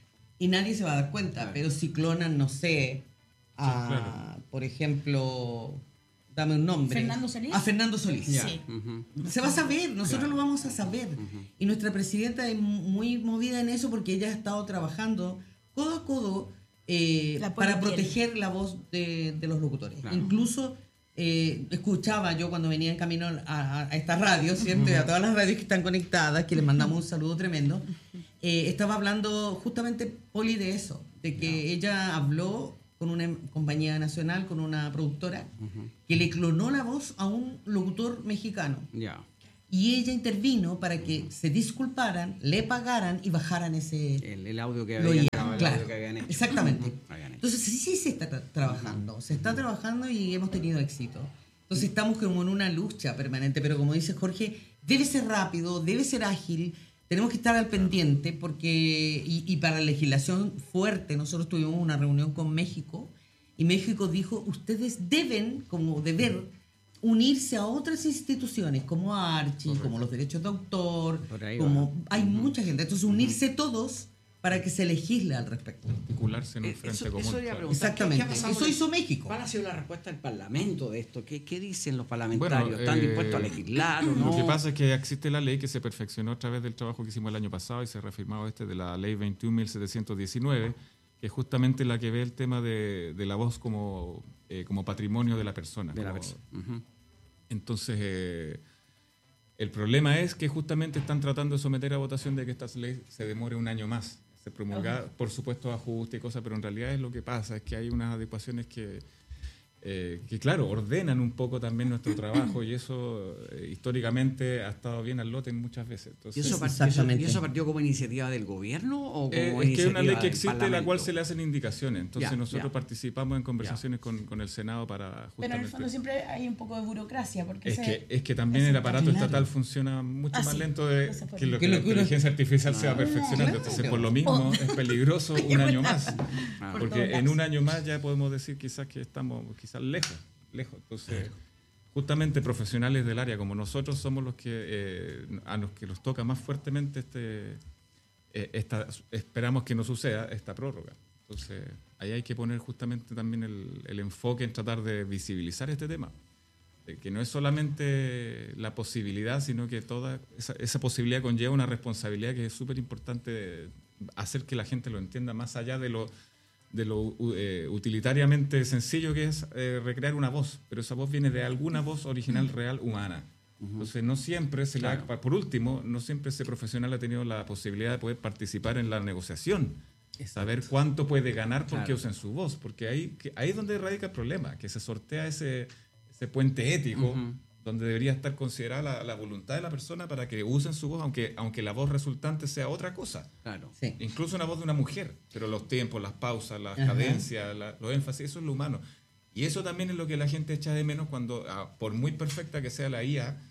y nadie se va a dar cuenta. Pero si clonan, no sé, a, claro. por ejemplo, dame un nombre. ¿Fernando Solís? A Fernando Solís. Sí. Se va a saber, nosotros lo vamos a saber. Y nuestra presidenta es muy movida en eso porque ella ha estado trabajando codo a codo eh, La para pone piel. proteger la voz de, de los locutores. Claro. Incluso eh, escuchaba yo cuando venía en camino a, a esta radio, ¿cierto? Uh-huh. Y a todas las radios que están conectadas, que les mandamos un saludo tremendo. Eh, estaba hablando justamente Poli de eso, de que yeah. ella habló con una compañía nacional, con una productora, uh-huh. que le clonó la voz a un locutor mexicano. Yeah. Y ella intervino para que se disculparan, le pagaran y bajaran ese... El, el audio que habían, grabado, el claro, audio que habían hecho. Exactamente. Uh-huh. Entonces sí, sí se está tra- trabajando, uh-huh. se está trabajando y hemos tenido éxito. Entonces uh-huh. estamos como en una lucha permanente, pero como dice Jorge, debe ser rápido, debe ser ágil, tenemos que estar al pendiente porque... Y, y para la legislación fuerte, nosotros tuvimos una reunión con México y México dijo, ustedes deben, como deber... unirse a otras instituciones como Archi, correcto, como los derechos de autor, como va. Hay uh-huh. mucha gente. Entonces unirse uh-huh. todos para que se legisle al respecto. Articularse en un frente eso, común. Eso Claro. Exactamente. ¿Qué, qué eso hizo México. ¿Cuál ha sido la respuesta del Parlamento de esto? ¿Qué, qué dicen los parlamentarios? Bueno, ¿Están eh, dispuestos a legislar o no? Lo que pasa es que existe la ley que se perfeccionó a través del trabajo que hicimos el año pasado y se ha reafirmado este de la ley veintiún mil setecientos diecinueve, que es justamente la que ve el tema de, de la voz como, eh, como patrimonio de la persona. De la como, persona. Uh-huh. Entonces, eh, el problema es que justamente están tratando de someter a votación de que esta ley se demore un año más. Se promulga, uh-huh. por supuesto, ajuste y cosas, pero en realidad es lo que pasa, es que hay unas adecuaciones que, eh, que claro, ordenan un poco también nuestro trabajo y eso eh, históricamente ha estado bien al lote muchas veces. Entonces, ¿Y, eso partió, ¿Y eso partió como iniciativa del gobierno o como eh, iniciativa es que es una ley que existe en la cual se le hacen indicaciones. Entonces ya, nosotros ya. participamos en conversaciones con, con el Senado para justamente... Pero en el fondo siempre hay un poco de burocracia. Porque es, se, que, es que también el aparato claro. estatal funciona mucho ah, más sí. lento de, no que lo que, que la lo que inteligencia artificial se va Ah, perfeccionando. claro. Entonces por lo mismo es peligroso un año más. Ah. Porque en un año más ya podemos decir quizás que estamos quizás lejos. lejos. Entonces, justamente profesionales del área como nosotros somos los que eh, a los que los toca más fuertemente este eh, esta, esperamos que no suceda esta prórroga. Entonces, ahí hay que poner justamente también el, el enfoque en tratar de visibilizar este tema. De que no es solamente la posibilidad, sino que toda esa, esa posibilidad conlleva una responsabilidad que es súper importante hacer que la gente lo entienda más allá de lo de lo eh, utilitariamente sencillo que es eh, recrear una voz, pero esa voz viene de alguna voz original real humana. Uh-huh. Entonces no siempre se claro. la, por último, no siempre ese profesional ha tenido la posibilidad de poder participar en la negociación, exacto, saber cuánto puede ganar porque claro. usen su voz, porque ahí, que, ahí es donde radica el problema, que se sortea ese, ese puente ético, uh-huh, donde debería estar considerada la, la voluntad de la persona para que usen su voz, aunque, aunque la voz resultante sea otra cosa. Claro. Sí. Incluso una voz de una mujer, pero los tiempos, las pausas, las Ajá. cadencias, la, los énfasis, eso es lo humano. Y eso también es lo que la gente echa de menos cuando, ah, por muy perfecta que sea la I A,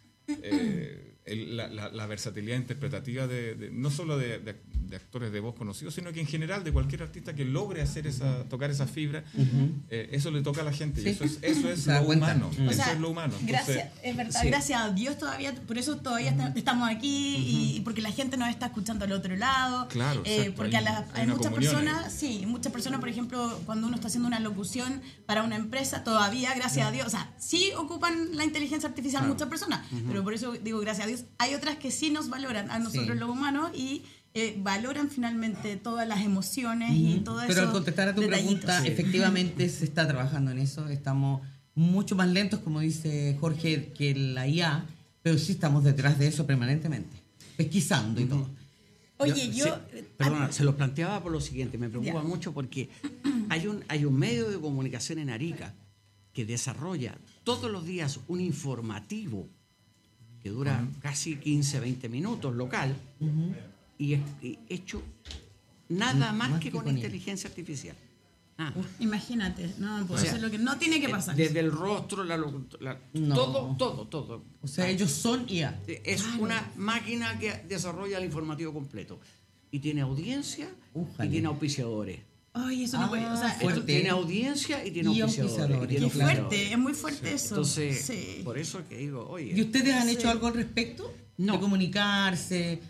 eh, el, la, la, la versatilidad interpretativa de, de no solo de, de, de actores de voz conocidos, sino que en general de cualquier artista que logre hacer esa, tocar esa fibra, uh-huh, eh, eso le toca a la gente. Sí. Y eso es, eso es lo humano. O eso sea, es lo humano. Gracias, Entonces, es verdad, sí. gracias a Dios todavía, por eso todavía uh-huh. estamos aquí uh-huh. y porque la gente nos está escuchando al otro lado. Claro, eh, porque hay, a la, hay, hay muchas personas, ahí. sí, muchas personas, por ejemplo, cuando uno está haciendo una locución para una empresa, todavía, gracias uh-huh. a Dios, o sea, sí ocupan la inteligencia artificial claro. muchas personas, uh-huh. pero por eso digo gracias a Dios, hay otras que sí nos valoran a nosotros sí. los humanos y eh, valoran finalmente todas las emociones uh-huh. y todo eso. Pero al contestar a tu pregunta, sí. efectivamente se está trabajando en eso, estamos mucho más lentos, como dice Jorge, que la I A, pero sí estamos detrás de eso permanentemente, pesquisando uh-huh. y todo. Oye, yo... yo se, perdona, se los planteaba por lo siguiente, me preocupa yeah. mucho porque hay un, hay un medio de comunicación en Arica que desarrolla todos los días un informativo que dura uh-huh. casi quince, veinte minutos, local, uh-huh. y es y hecho nada más, más que, que con inteligencia artificial. Ah. Imagínate, no, pues o sea, eso es lo que no tiene que pasar. Desde el rostro, la, la, no. todo, todo, todo. O sea, ah. ellos son I A. Es ah, una no. máquina que desarrolla el informativo completo. Y tiene audiencia Ujale. y tiene auspiciadores. Ay, eso ah, no puede, o sea, fuerte. Tiene audiencia y tiene y auspiciadores. Qué tiene fuerte, es muy fuerte sí. eso. Entonces, sí. por eso que digo, oye. ¿Y ustedes han sí. hecho algo al respecto? No. De comunicarse.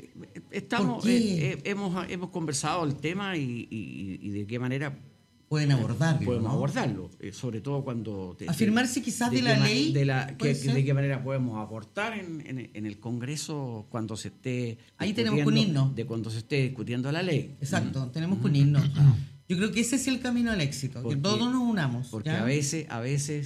Estamos, eh, eh, hemos, hemos conversado el tema y, y, y de qué manera pueden abordarlo. Podemos ¿no? abordarlo, eh, sobre todo cuando... Te, Afirmarse quizás de, de la ma- ley. De, la, que, de qué manera podemos aportar en, en, en el Congreso cuando se esté... Ahí tenemos que unirnos. De cuando se esté discutiendo la ley. Exacto, mm. tenemos que unirnos. Yo creo que ese es el camino al éxito, porque, que todos nos unamos. Porque ¿ya? a veces, a veces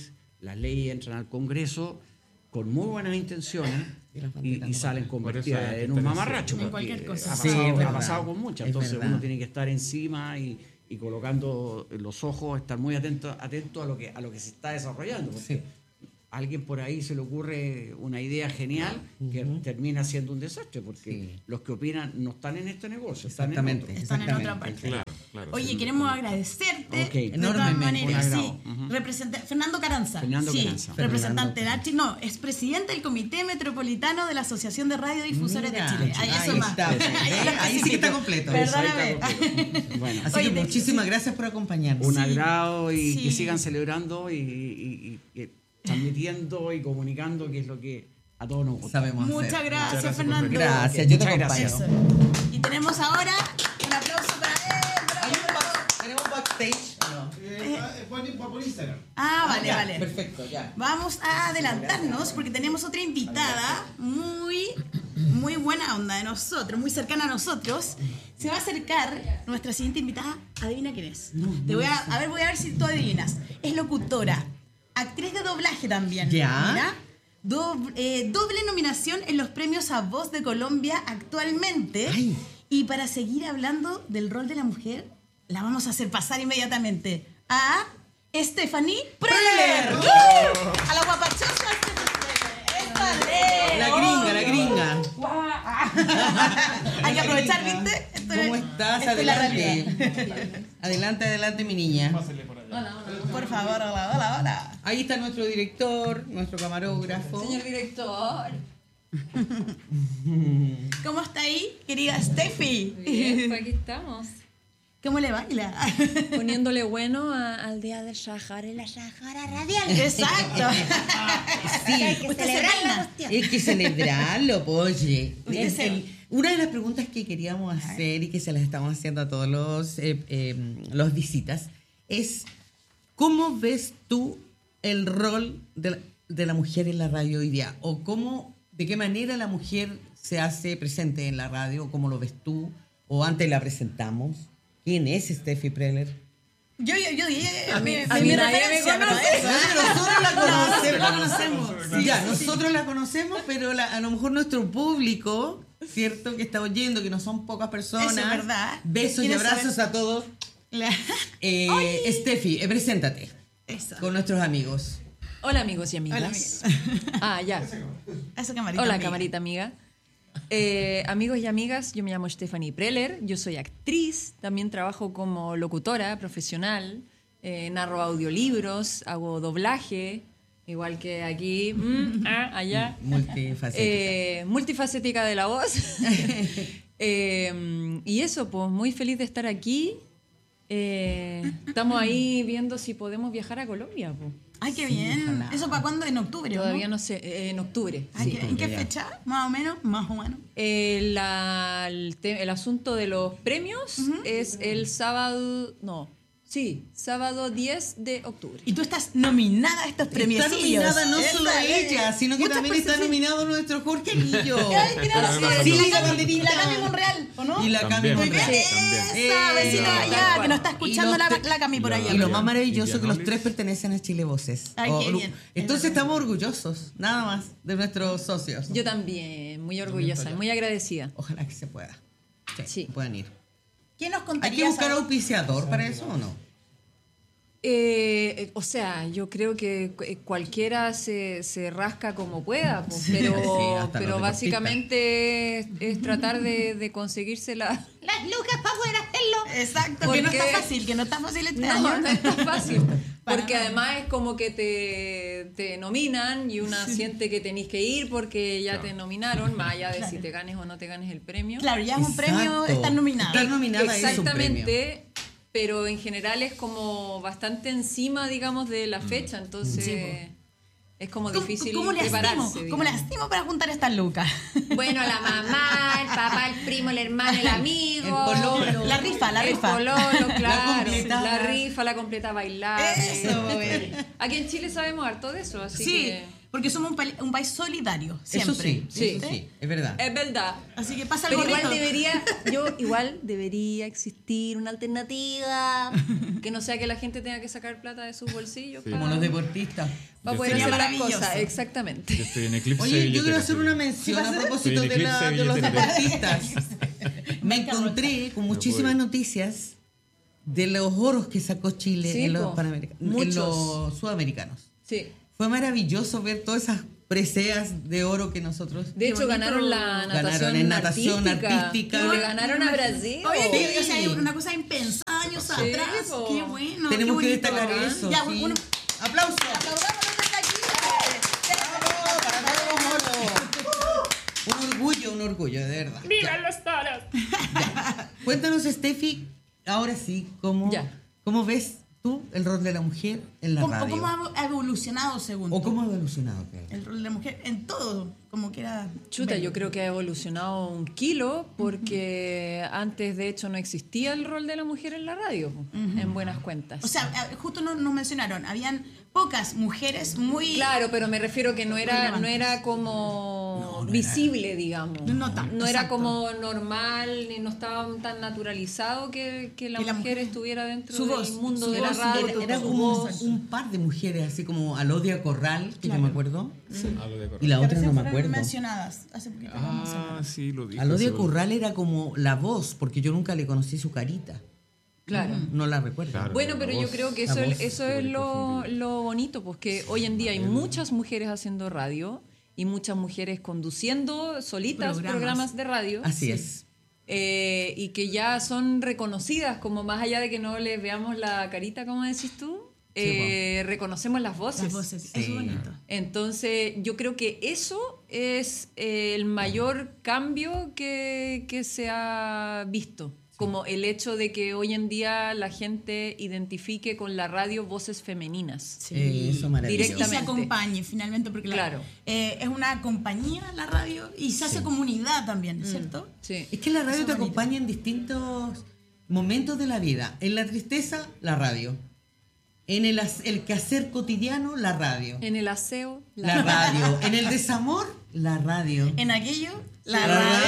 las leyes entran al Congreso con muy buenas intenciones y, y salen convertidas en un mamarracho. En cualquier cosa. Ha Sí, pasado, es ha verdad. pasado con muchas. Es Entonces verdad. uno tiene que estar encima y, y colocando los ojos, estar muy atento, atento a lo que a lo que se está desarrollando. Porque Sí. a alguien por ahí se le ocurre una idea genial que termina siendo un desastre, porque Sí. los que opinan no están en este negocio, están en Exactamente. otro. Están en otra Exactamente. parte. Claro, claro. Oye, sí. queremos agradecerte Ok. de todas Enormemente. maneras. Un Sí. agrado. Ujú. Representa- Fernando Caranza. Fernando sí, Caranza. representante de Archi. No, es presidente del Comité Metropolitano de la Asociación de Radiodifusores Mira, de Chile. Ahí, eso ahí más. está. Ahí, ¿Eh? está Ahí sí que está completo. Perdóname. Bueno, Así Oye, que de- muchísimas gracias por acompañarnos. un agrado y Sí. que sigan celebrando y, y- y- y transmitiendo y comunicando, que es lo que a todos nos gusta. Sabemos Muchas hacer. gracias, gracias por Fernando. venir. Gracias, yo te Muchas acompaño. gracias. Eso. Y tenemos ahora un aplauso para él. ¿Hay un back- ¿Tenemos backstage o no? por Instagram. Ah, vale, Ya, vale. Perfecto, ya. Vamos a adelantarnos porque tenemos otra invitada muy, muy buena onda de nosotros, muy cercana a nosotros. Se va a acercar nuestra siguiente invitada. Adivina quién es. Te voy a, a ver, voy a ver si tú adivinas. Es locutora, actriz de doblaje también. Ya. Mira. Doble, eh, doble nominación en los premios A Voz de Colombia actualmente. Ay. Y para seguir hablando del rol de la mujer, la vamos a hacer pasar inmediatamente a Stephanie Preller. ¡Uh! A la guapachosa Stephanie Preller. La gringa, la gringa. Hay que aprovechar, ¿viste? Esto es- ¿Cómo estás? esto es la Adelante. realidad. Adelante, adelante, mi niña. Por favor, hola, hola, hola. Ahí está nuestro director, nuestro camarógrafo. Señor director. ¿Cómo está ahí, querida Steffi? Bien, pues aquí estamos. ¿Cómo le baila? Poniéndole bueno a- al día del Sahara y la Sahara Radial. Exacto. Sí, Hay que Usted se celebrar la baila. cuestión. hay que celebrarlo, pues, oye. Usted El- se- el- una de las preguntas que queríamos hacer y que se las estamos haciendo a todos los, eh, eh, los visitas es, ¿cómo ves tú el rol de la, de la mujer en la radio hoy día? ¿O cómo, de qué manera la mujer se hace presente en la radio? ¿Cómo lo ves tú? ¿O antes la presentamos? ¿Quién es Steffi Preller? Yo, yo, yo dije, A mí- mi, a mi mí nadie referencia, me ¿no? conoce. Eso. Nosotros la conocemos. la conocemos. Sí, ya, nosotros la conocemos, pero la- a lo mejor nuestro público, ¿cierto? Que está oyendo, que no son pocas personas. Eso es verdad. Besos y ¿Quieres abrazos saber? a todos. La- Eh, Steffi, eh, preséntate Eso. con nuestros amigos. Hola amigos y Hola, amigas. Ah, ya. Eso, camarita. Hola amiga. camarita amiga. Eh, amigos y amigas, yo me llamo Stephanie Preller, yo soy actriz, también trabajo como locutora profesional, eh, narro audiolibros, hago doblaje, igual que aquí, mm, ah, allá. Multifacética. Eh, multifacética de la voz. Eh, y eso, pues muy feliz de estar aquí. Eh, estamos ahí viendo si podemos viajar a Colombia. Pues. Ay, qué bien. ojalá. ¿Eso para cuándo? ¿En octubre? Todavía ¿no? no sé, eh, en octubre. Ay, sí. ¿qué- ¿En qué ya. fecha? Más o menos, más o menos. Eh, la- el, te- el asunto de los premios es el sábado, no, sí, sábado diez de octubre. Y tú estás nominada a estos premios. Está nominada no solo ella, sino que Muchas también está personas- nominado nuestro Jorge Anillo. Ay, mira, Ah, sí, no, sí, no, la no. Cami- banderita. y la Cami Monreal, ¿o no? Y la Cami También. Muy bien, Monreal. También. esa Eh, vecina tal allá cual. que nos está Y escuchando los la, tre- la Cami por allá. Y lo más maravilloso que los Indianolis. tres pertenecen a Chile Voces. Ay, qué O- bien. Entonces estamos orgullosos, nada más, de nuestros socios. Yo también, muy orgullosa, muy agradecida. Ojalá que se pueda. Sí, Sí. puedan ir. ¿Qué nos ¿Hay contarías? que buscar ahora? auspiciador para eso o no? Eh, o sea, yo creo que cu- eh, cualquiera se, se rasca como pueda, pues, pero, Sí, hasta los pero deportistas. básicamente es, es tratar de, de conseguirse la... Las lucas para poder hacerlo. Exacto, que no Porque- está fácil, que no está fácil este No, año. no es tan fácil. Para Porque nada. además es como que te, te nominan y una siente que tenés que ir porque ya te nominaron, más allá de si te ganes o no te ganes el premio. Claro, ya es un premio, Exacto. estar nominada. Estar nominada es un premio. Exactamente, pero en general es como bastante encima, digamos, de la fecha, entonces Sí, po. es como ¿Cómo, difícil cómo le prepararse. hacemos? ¿Cómo le digamos. hacemos para juntar estas lucas? Bueno, la mamá, el papá, el primo, el hermano, el amigo. El pololo. La rifa, la el rifa. pololo, claro. completada. La rifa, la completa bailar. Eso, güey. Aquí en Chile sabemos harto de eso, así Sí, que... Porque somos un, pa- un país solidario, siempre. Eso sí, Sí. eso sí, es verdad. Es verdad. Así que pasa algo Pero igual rico. debería, yo igual debería existir una alternativa que no sea que la gente tenga que sacar plata de sus bolsillos Sí. para, Como los deportistas. para Yo poder estoy- hacer las Maravilloso. cosas. Exactamente. Yo estoy en eclipse. Oye, de yo quiero billetera, hacer sí. una mención a propósito Estoy en de, la- eclipse de de los billetera. deportistas. Me encontré con muchísimas noticias de los oros que sacó Chile Sí, en los po. panamericanos, en Muchos. los sudamericanos. Sí. Fue maravilloso ver todas esas preseas de oro que nosotros De hecho, bonito. ganaron la natación, Ganaron en natación artística. artística. Y le ganaron a Brasil. Oye, que, Sí. o sea, hay una cosa impensada años Sí, atrás. po. Qué bueno. tenemos qué que bonito. destacar ¿Ah? eso. Ya, sí. bueno, ¡Aplausos! aplaudámonos desde aquí. ¡Bravo para todos los oros! Un orgullo, un orgullo, de verdad. ¡Vivan los toros! Cuéntanos, Steffi, ahora sí, ¿cómo, Ya. ¿cómo ves tú el rol de la mujer en la ¿Cómo, radio? cómo ha evolucionado según ¿O tú? cómo ha evolucionado? creo? El rol de la mujer en todo, como que era... Chuta, yo creo que ha evolucionado un kilo porque antes de hecho no existía el rol de la mujer en la radio, en buenas cuentas. O sea, eh, justo nos, nos mencionaron, habían pocas mujeres muy... claro, pero me refiero que no era, Relevantes. no era como visible, digamos. No tan, No era exacto. como normal, ni no estaba tan naturalizado que, que la Que la mujer mujer- estuviera dentro su del voz, mundo su de la voz, radio. Era, era su como voz. un par de mujeres, así como Alodia Corral, que yo me acuerdo, Ah, lo de y la que otra recién no me fueron acuerdo. mencionadas hace poquito. las Ah, mencionaron. sí, lo dije. Alodia seguro. Corral era como la voz, porque yo nunca le conocí su carita. Claro. No la recuerdo. Claro. Bueno, La pero yo voz, creo que la eso, es- voz, eso súper es lo, inconfundible. lo bonito, pues que hoy en día hay muchas mujeres haciendo radio y muchas mujeres conduciendo solitas Programas. programas, de radio. Así es. Eh, y que ya son reconocidas, como más allá de que no les veamos la carita, como decís tú, eh, reconocemos las voces. Las voces, Sí. es bonito. Entonces, yo creo que eso es eh, el mayor cambio que, que se ha visto. Como el hecho de que hoy en día la gente identifique con la radio voces femeninas. Sí. Eh, eso maravilloso. Y se- y se Directamente. acompañe finalmente, porque la- Claro. eh, es una compañía la radio y se hace comunidad también, Mm. ¿cierto? Sí. Es que la radio Eso te es bonito. acompaña en distintos momentos de la vida. En la tristeza, la radio. En el, as- el quehacer cotidiano, la radio. En el aseo, La radio. En el desamor, la radio. En aquello, la La radio.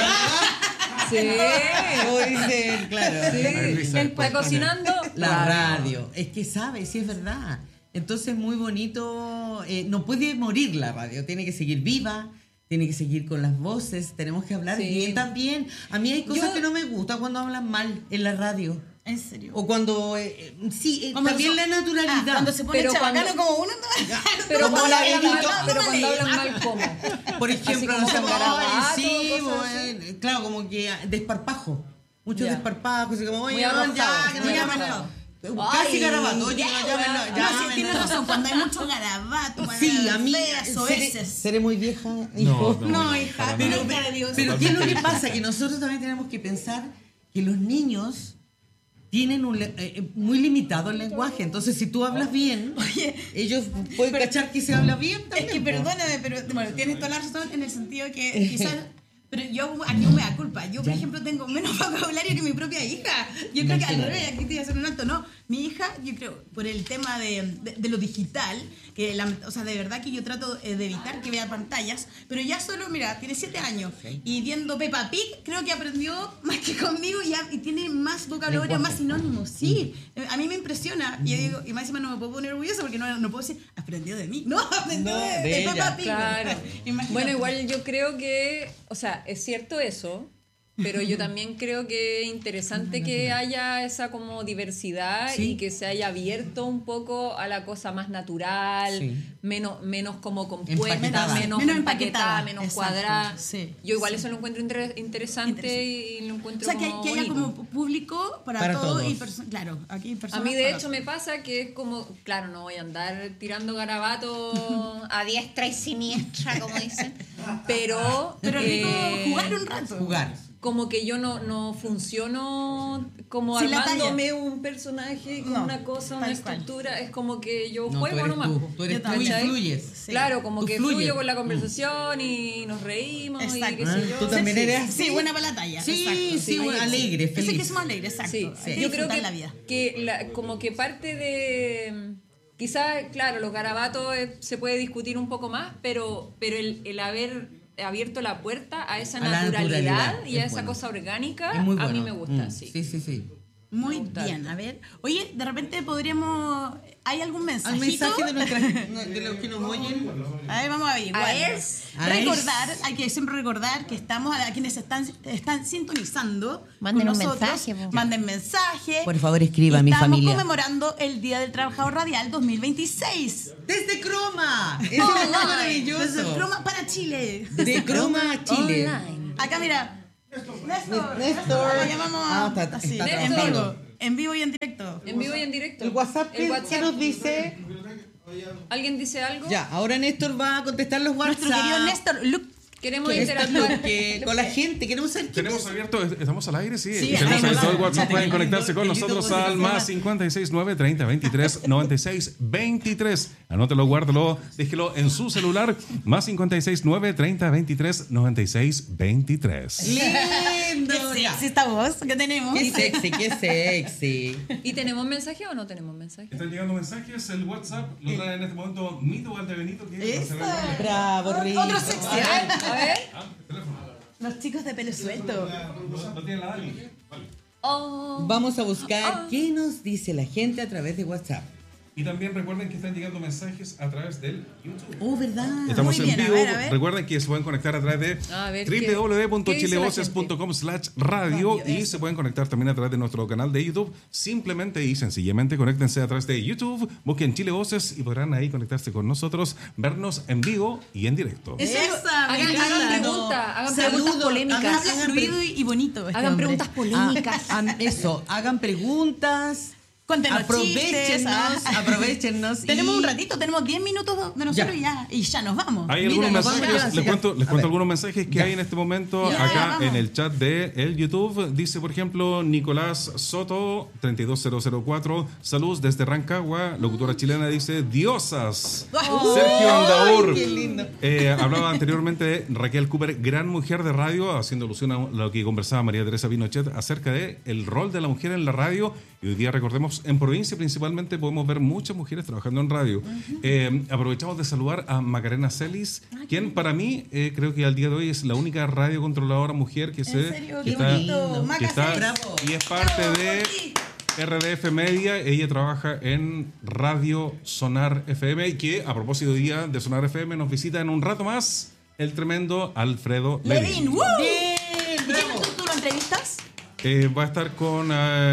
Sí. Como dicen, claro. Sí. Ay, Luisa, Está pues, cocinando, La radio. Es que sabe, sí es verdad. Entonces, muy bonito. eh, no puede morir la radio. Tiene que seguir viva. Tiene que seguir con las voces. Tenemos que hablar Sí. bien también. A mí hay cosas Yo- que no me gustan cuando hablan mal en la radio. En serio. O cuando. eh, eh, sí, eh, Cuando también se- la naturalidad. Ah, cuando se pone Pero chabacano cuando- como uno. Pero Como cuando la hablan Benito. mal, pero cuando Tómale. hablan mal, ¿cómo? Por ejemplo, Así no como sé, con ay, garabato, sí, cosas así. bueno, claro, como que desparpajo. Muchos Ya. desparpajos, así como, oye, Muy no, arrojado, ya, que no muy llamen. arrojado. Casi Ay, garabato, oye, ya, no, llámenlo, weón. No, llámenlo. sí, tienes razón. Cuando hay mucho garabato, Sí, a mí feas o seré, heces. seré muy vieja, hijo. No, No, no, hija, para pero, nada. hija de Dios. Pero ¿qué es lo que Totalmente pasa? Que nosotros también tenemos que pensar que los niños tienen un le- eh, muy limitado el lenguaje. Entonces, si tú hablas bien, Oye, ellos pueden cachar que se habla bien es también. que po. perdóname, pero bueno, tienes toda la razón en el sentido de que quizás. Pero yo aquí no me da culpa. Yo, por Ya. ejemplo, tengo menos vocabulario que mi propia hija. Yo creo que al Imagínate. revés, aquí te iba a hacer un alto. No, mi hija, yo creo, por el tema de, de, de lo digital, que la, o sea, de verdad que yo trato eh, de evitar que vea pantallas, pero ya solo, mira, tiene siete años y viendo Peppa Pig, creo que aprendió más que conmigo y, ya- y tiene más vocabulario, Lenguaje. más sinónimos. Sí, Eh, a mí me impresiona. Y yo digo, y más encima no me puedo poner orgullosa porque no, no puedo decir, aprendió de mí. No, aprendió No, de, de de ella. Peppa Pig. Claro. Imagínate. Bueno, igual yo creo que, o sea, es cierto eso, pero yo también creo que es interesante que haya esa como diversidad Sí. y que se haya abierto un poco a la cosa más natural, Sí. menos, menos como compuesta, Empaquetada. menos, Menos empaquetada, empaquetada, menos exacto, cuadrada. sí, Yo igual sí. eso lo encuentro inter- interesante y lo O encuentro sea, que, como que haya bonito. como público para, Para todo y todos. perso- claro, aquí A personas mí de para hecho me pasa que es como, claro, no voy a andar tirando garabato a diestra y siniestra, como dicen, pero... Pero es rico eh, jugar un rato. Jugar. Como que yo no, no funciono como Sin la armándome un personaje con No, una cosa, una tal cual. estructura, es como que yo No, tú juego eres nomás. tú, po. tú eres Yo tú y también. fluyes. Sí. Claro, como Tú que fluyes. fluyo con la conversación y nos reímos Exacto. y qué sé Ah, yo. tú también Sí, eres sí, así. buena para la talla. Sí, exacto. sí, bueno, alegre, feliz. Ese que somos alegres, exacto. Sí, Hay que yo creo disfrutar que, la vida. que la- como que parte de, quizás, claro, los garabatos eh, se puede discutir un poco más, pero, pero el, el haber abierto la puerta a esa A la naturalidad, naturalidad, y a es esa bueno. cosa orgánica, Es muy bueno. a mí me gusta, Mm, sí. Sí, sí, sí. Muy Total. bien, a ver. Oye, de repente podríamos... ¿Hay algún Al mensajito? mensaje de, nuestra, de los que nos oyen. A ver, vamos a ver. A ver. Recordar, hay que siempre recordar que estamos a quienes están, están sintonizando Manden con un nosotros. mensaje, po. Manden mensaje. Por favor, escriba, mi Estamos familia. conmemorando el Día del Trabajador Radial dos mil veintiséis. Desde Croma. Eso es Online, maravilloso. desde Croma para Chile. De Croma a Chile. Online. Acá mira. Néstor. Néstor. Lo llamamos Ah, está- así, está en trabajando. vivo. En vivo y en directo. En vivo y en directo. El WhatsApp, El ¿qué, WhatsApp. qué nos dice? ¿Alguien dice algo? Ya, ahora Néstor va a contestar los WhatsApp. Nuestro querido Néstor, look. Queremos Néstor, interactuar. que- con la gente, queremos ser Tenemos abierto, estamos al aire, sí. Sí, Tenemos estamos abierto el al WhatsApp, aire. pueden conectarse con El nosotros YouTube al se más llama. cincuenta y seis nueve treinta veintitrés noventa y seis veintitrés. Anótelo, guárdalo, déjelo en su celular. Más cincuenta y seis nueve treinta veintitrés noventa y seis veintitrés. lindo. Qué ya. sexy esta voz que tenemos. Qué sexy, qué sexy. ¿Y tenemos mensaje o no tenemos mensaje? Están llegando mensajes, el WhatsApp lo trae en este momento Mito Valdebenito, que Eso. Bravo, Rico. Otro sexy. A ver. Los chicos de pelo suelto. Lo tiene la Dani. Oh. Vamos a buscar qué nos dice la gente a través de WhatsApp. Y también recuerden que están llegando mensajes a través del YouTube. Oh, ¿verdad? Estamos Muy en bien, a vivo. ver, a ver. Recuerden que se pueden conectar a través de A ver, ¿qué- w w w punto qué dice la chilevoces punto com slash radio y se pueden conectar también a través de nuestro canal de YouTube. Simplemente y sencillamente conéctense a través de YouTube, busquen Chile Voces y podrán ahí conectarse con nosotros, vernos en vivo y en directo. Esa, me Hagan, encanta. hagan preguntas, hagan Saludos, preguntas polémicas. hagan- Habla fluido y y bonito. este Hagan hombre. preguntas polémicas. Ah, ah, eso, hagan preguntas. Cuéntenos Aprovechennos, chistes, ah. aprovechennos. Tenemos y- un ratito, tenemos diez minutos de nosotros y ya, y ya nos vamos. Hay Mira, algunos nos vamos mensajes, ya. les cuento, les A cuento ver. algunos mensajes que Ya. hay en este momento Ya, acá vamos. en el chat de el YouTube. Dice, por ejemplo, Nicolás Soto, treinta y dos mil cuatro, saludos desde Rancagua. Locutora chilena dice, diosas. Sergio Andaur. qué lindo. Eh, hablaba anteriormente de Raquel Cooper, gran mujer de radio, haciendo alusión a lo que conversaba María Teresa Pinochet acerca de el rol de la mujer en la radio. Y hoy día, recordemos, en provincia principalmente podemos ver muchas mujeres trabajando en radio. Eh, aprovechamos de saludar a Macarena Celis, quien para mí eh, creo que al día de hoy es la única radiocontroladora mujer que se serio? que Qué está, bonito. Maca que está- Celis. Bravo. y es parte Bravo, de por ti. R D F Media. Ella trabaja en Radio Sonar F M y que a propósito hoy día de Sonar F M nos visita en un rato más el tremendo Alfredo Levin, Levin. ¡woo! Bien, ¿Y quién bravo. tú, tú lo entrevistas? Eh, va a estar con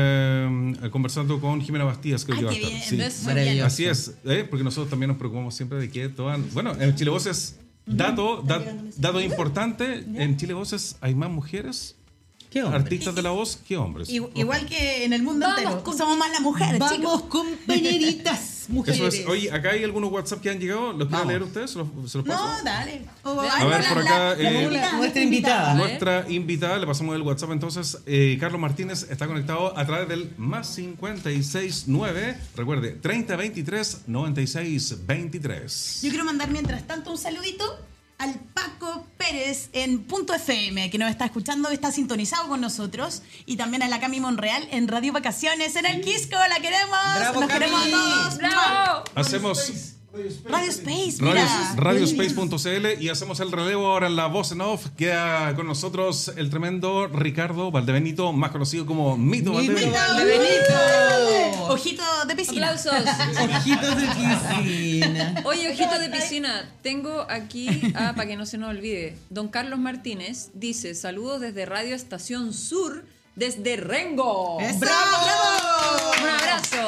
eh, conversando con Jimena Bastías, creo Ay, que va a qué estar. bien. Sí. Eso, Maravilloso. bien. Así es, ¿eh? Porque nosotros también nos preocupamos siempre de que todas... Bueno, en Chile Voces, dato, da- dato importante, en Chile Voces hay más mujeres, ¿Qué hombre? artistas de la voz, que hombres. Igu- Igual que en el mundo Vamos entero. con- Somos más las mujeres, Vamos, chicos. compañeritas, mujeres. Eso es. Oye, acá hay algunos WhatsApp que han llegado, ¿los quieren Vamos. leer ustedes? ¿Se los, se los paso? No, dale. O- A ay, ver, no, por la- acá, la- la eh, invitada, nuestra invitada. ver. Nuestra invitada, le pasamos el WhatsApp entonces, eh, Carlos Martínez está conectado a través del más cincuenta y seis nueve, recuerde, treinta veintitrés noventa y seis veintitrés. Yo quiero mandar mientras tanto un saludito al Paco Pérez en Punto F M, que nos está escuchando, está sintonizado con nosotros, y también a la Cami Monreal en Radio Vacaciones en el Quisco. ¡La queremos! Bravo, ¡Nos Cami. queremos a todos! ¡Bravo! Hacemos Radio Space, radio, mira. radiospace punto c l y hacemos el relevo ahora en la voz en off. Queda con nosotros el tremendo Ricardo Valdebenito, más conocido como Mito Mito Valdebenito. Valdebenito. Ojito de piscina. Aplausos. Ojitos de piscina. Oye, ojito de piscina, tengo aquí, ah, para que no se nos olvide, don Carlos Martínez dice, saludos desde Radio Estación Sur, desde Rengo. ¡Eso! ¡Bravo! Un abrazo.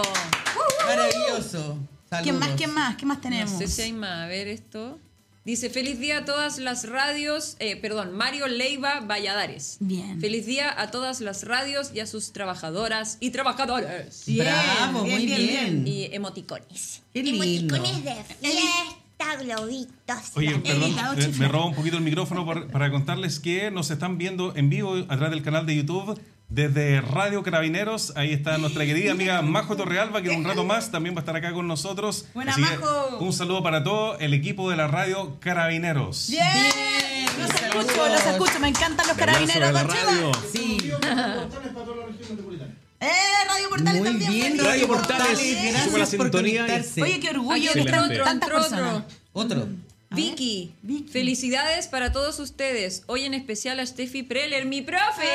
Maravilloso. ¿Quién más? Saludos. ¿Quién más? ¿Qué más tenemos? No sé si hay más, a ver esto. Dice, feliz día a todas las radios, eh, perdón, Mario Leiva Valladares. Bien. Feliz día a todas las radios y a sus trabajadoras y trabajadores. Bien, Bravo, bien, muy bien, bien. Y emoticones. Qué lindo. Emoticones de fiesta, globitos. Oye, la- perdón, Editado, eh, me chiflado. robo un poquito el micrófono por- para contarles que nos están viendo en vivo a través del canal de YouTube desde Radio Carabineros. Ahí está nuestra querida amiga Majo Torrealba, que en un rato más también va a estar acá con nosotros. Buena, Así que Majo. un saludo para todo el equipo de la Radio Carabineros. Bien. Los escucho, los escucho. Me encantan los carabineros, de la don Cheva. radio. Sí. ¡Eh! Radio Portales Muy también. bien, feliz. Radio Portales, Gracias suma la por sintonía. conectarse. Oye, qué orgullo Aquí de otro, estar Excelente. otro, tantas otro, personas. otro. Otro. Vicky, Vicky. felicidades para todos ustedes. Hoy en especial a Steffi Preller, mi profe.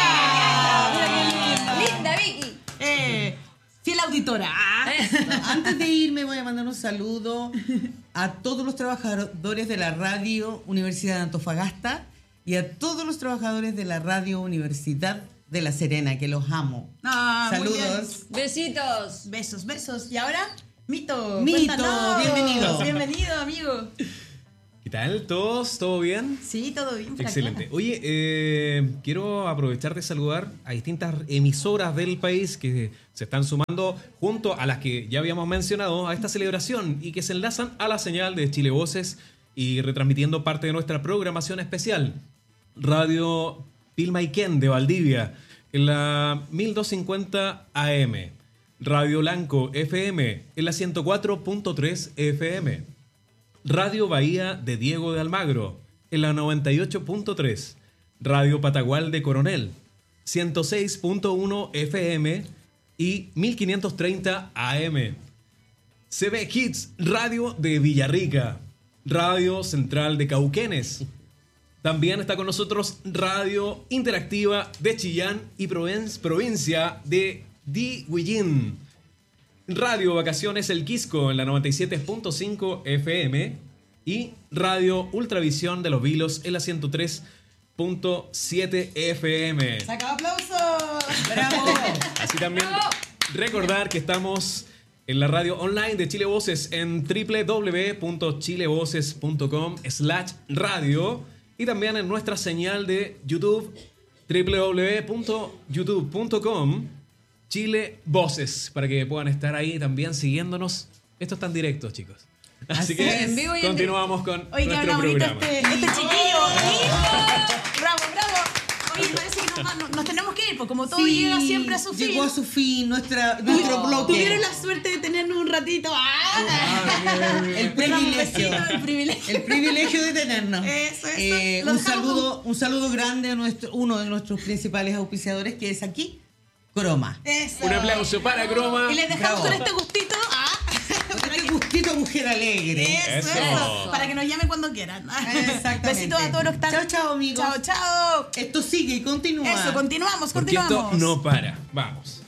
Ah, Oye, linda Vicky. Eh, fiel auditora. Ah. Antes de irme voy a mandar un saludo a todos los trabajadores de la Radio Universidad de Antofagasta y a todos los trabajadores de la Radio Universidad de La Serena, que los amo. Ah, muy Saludos. Besitos. Besos, besos. Y ahora, Mito. Mito, cuéntanos. bienvenido. Bienvenido, amigo. ¿Qué tal todos? ¿Todo bien? Sí, todo bien. por Excelente. acá. Oye, eh, quiero aprovechar de saludar a distintas emisoras del país que se están sumando junto a las que ya habíamos mencionado a esta celebración y que se enlazan a la señal de Chile Voces y retransmitiendo parte de nuestra programación especial. Radio Pilmaiquén de Valdivia en la mil doscientos cincuenta A M. Radio Lanco F M en la ciento cuatro punto tres F M. Radio Bahía de Diego de Almagro en la noventa y ocho punto tres. Radio Patagual de Coronel ciento seis punto uno F M y mil quinientos treinta A M. C B Hits Radio de Villarrica. Radio Central de Cauquenes. También está con nosotros Radio Interactiva de Chillán y Provin- provincia de Dihuillín. Radio Vacaciones El Quisco en la noventa y siete punto cinco F M y Radio Ultravisión de Los Vilos en la ciento tres punto siete F M. ¡Saca aplausos! ¡Bravo! Así también recordar que estamos en la radio online de Chile Voces en doble u doble u doble u punto chilevoces punto com slash radio y también en nuestra señal de YouTube doble u doble u doble u punto youtube punto com Chile Voces, para que puedan estar ahí también siguiéndonos. Esto está en directo, chicos. Así, Así que es, en vivo y en continuamos con Oye, qué nuestro bonito programa. este, este chiquillo. ¡Bravo, bravo! Oye, parece que nos, nos- nos tenemos que ir, porque como todo Sí, llega siempre a su fin. Llegó a su fin nuestra, nuestro bloque. Tuvieron la suerte de tenernos un ratito. ¡Ah! El privilegio. besito, el privilegio. El privilegio de tenernos. Eso, eso. Eh, Lo un dejamos saludo, un saludo grande a nuestro, uno de nuestros principales auspiciadores, que es aquí, Croma. Eso. Un aplauso para Croma. Y les dejamos Bravo. con este gustito. Ah. Este gustito mujer alegre. Eso, Eso. eso. Para que nos llamen cuando quieran. Exactamente. Besitos a todos los que están. Chao, chao, amigos. Chao, chao. Esto sigue y continúa. Eso, continuamos, Porque continuamos. esto no para. Vamos.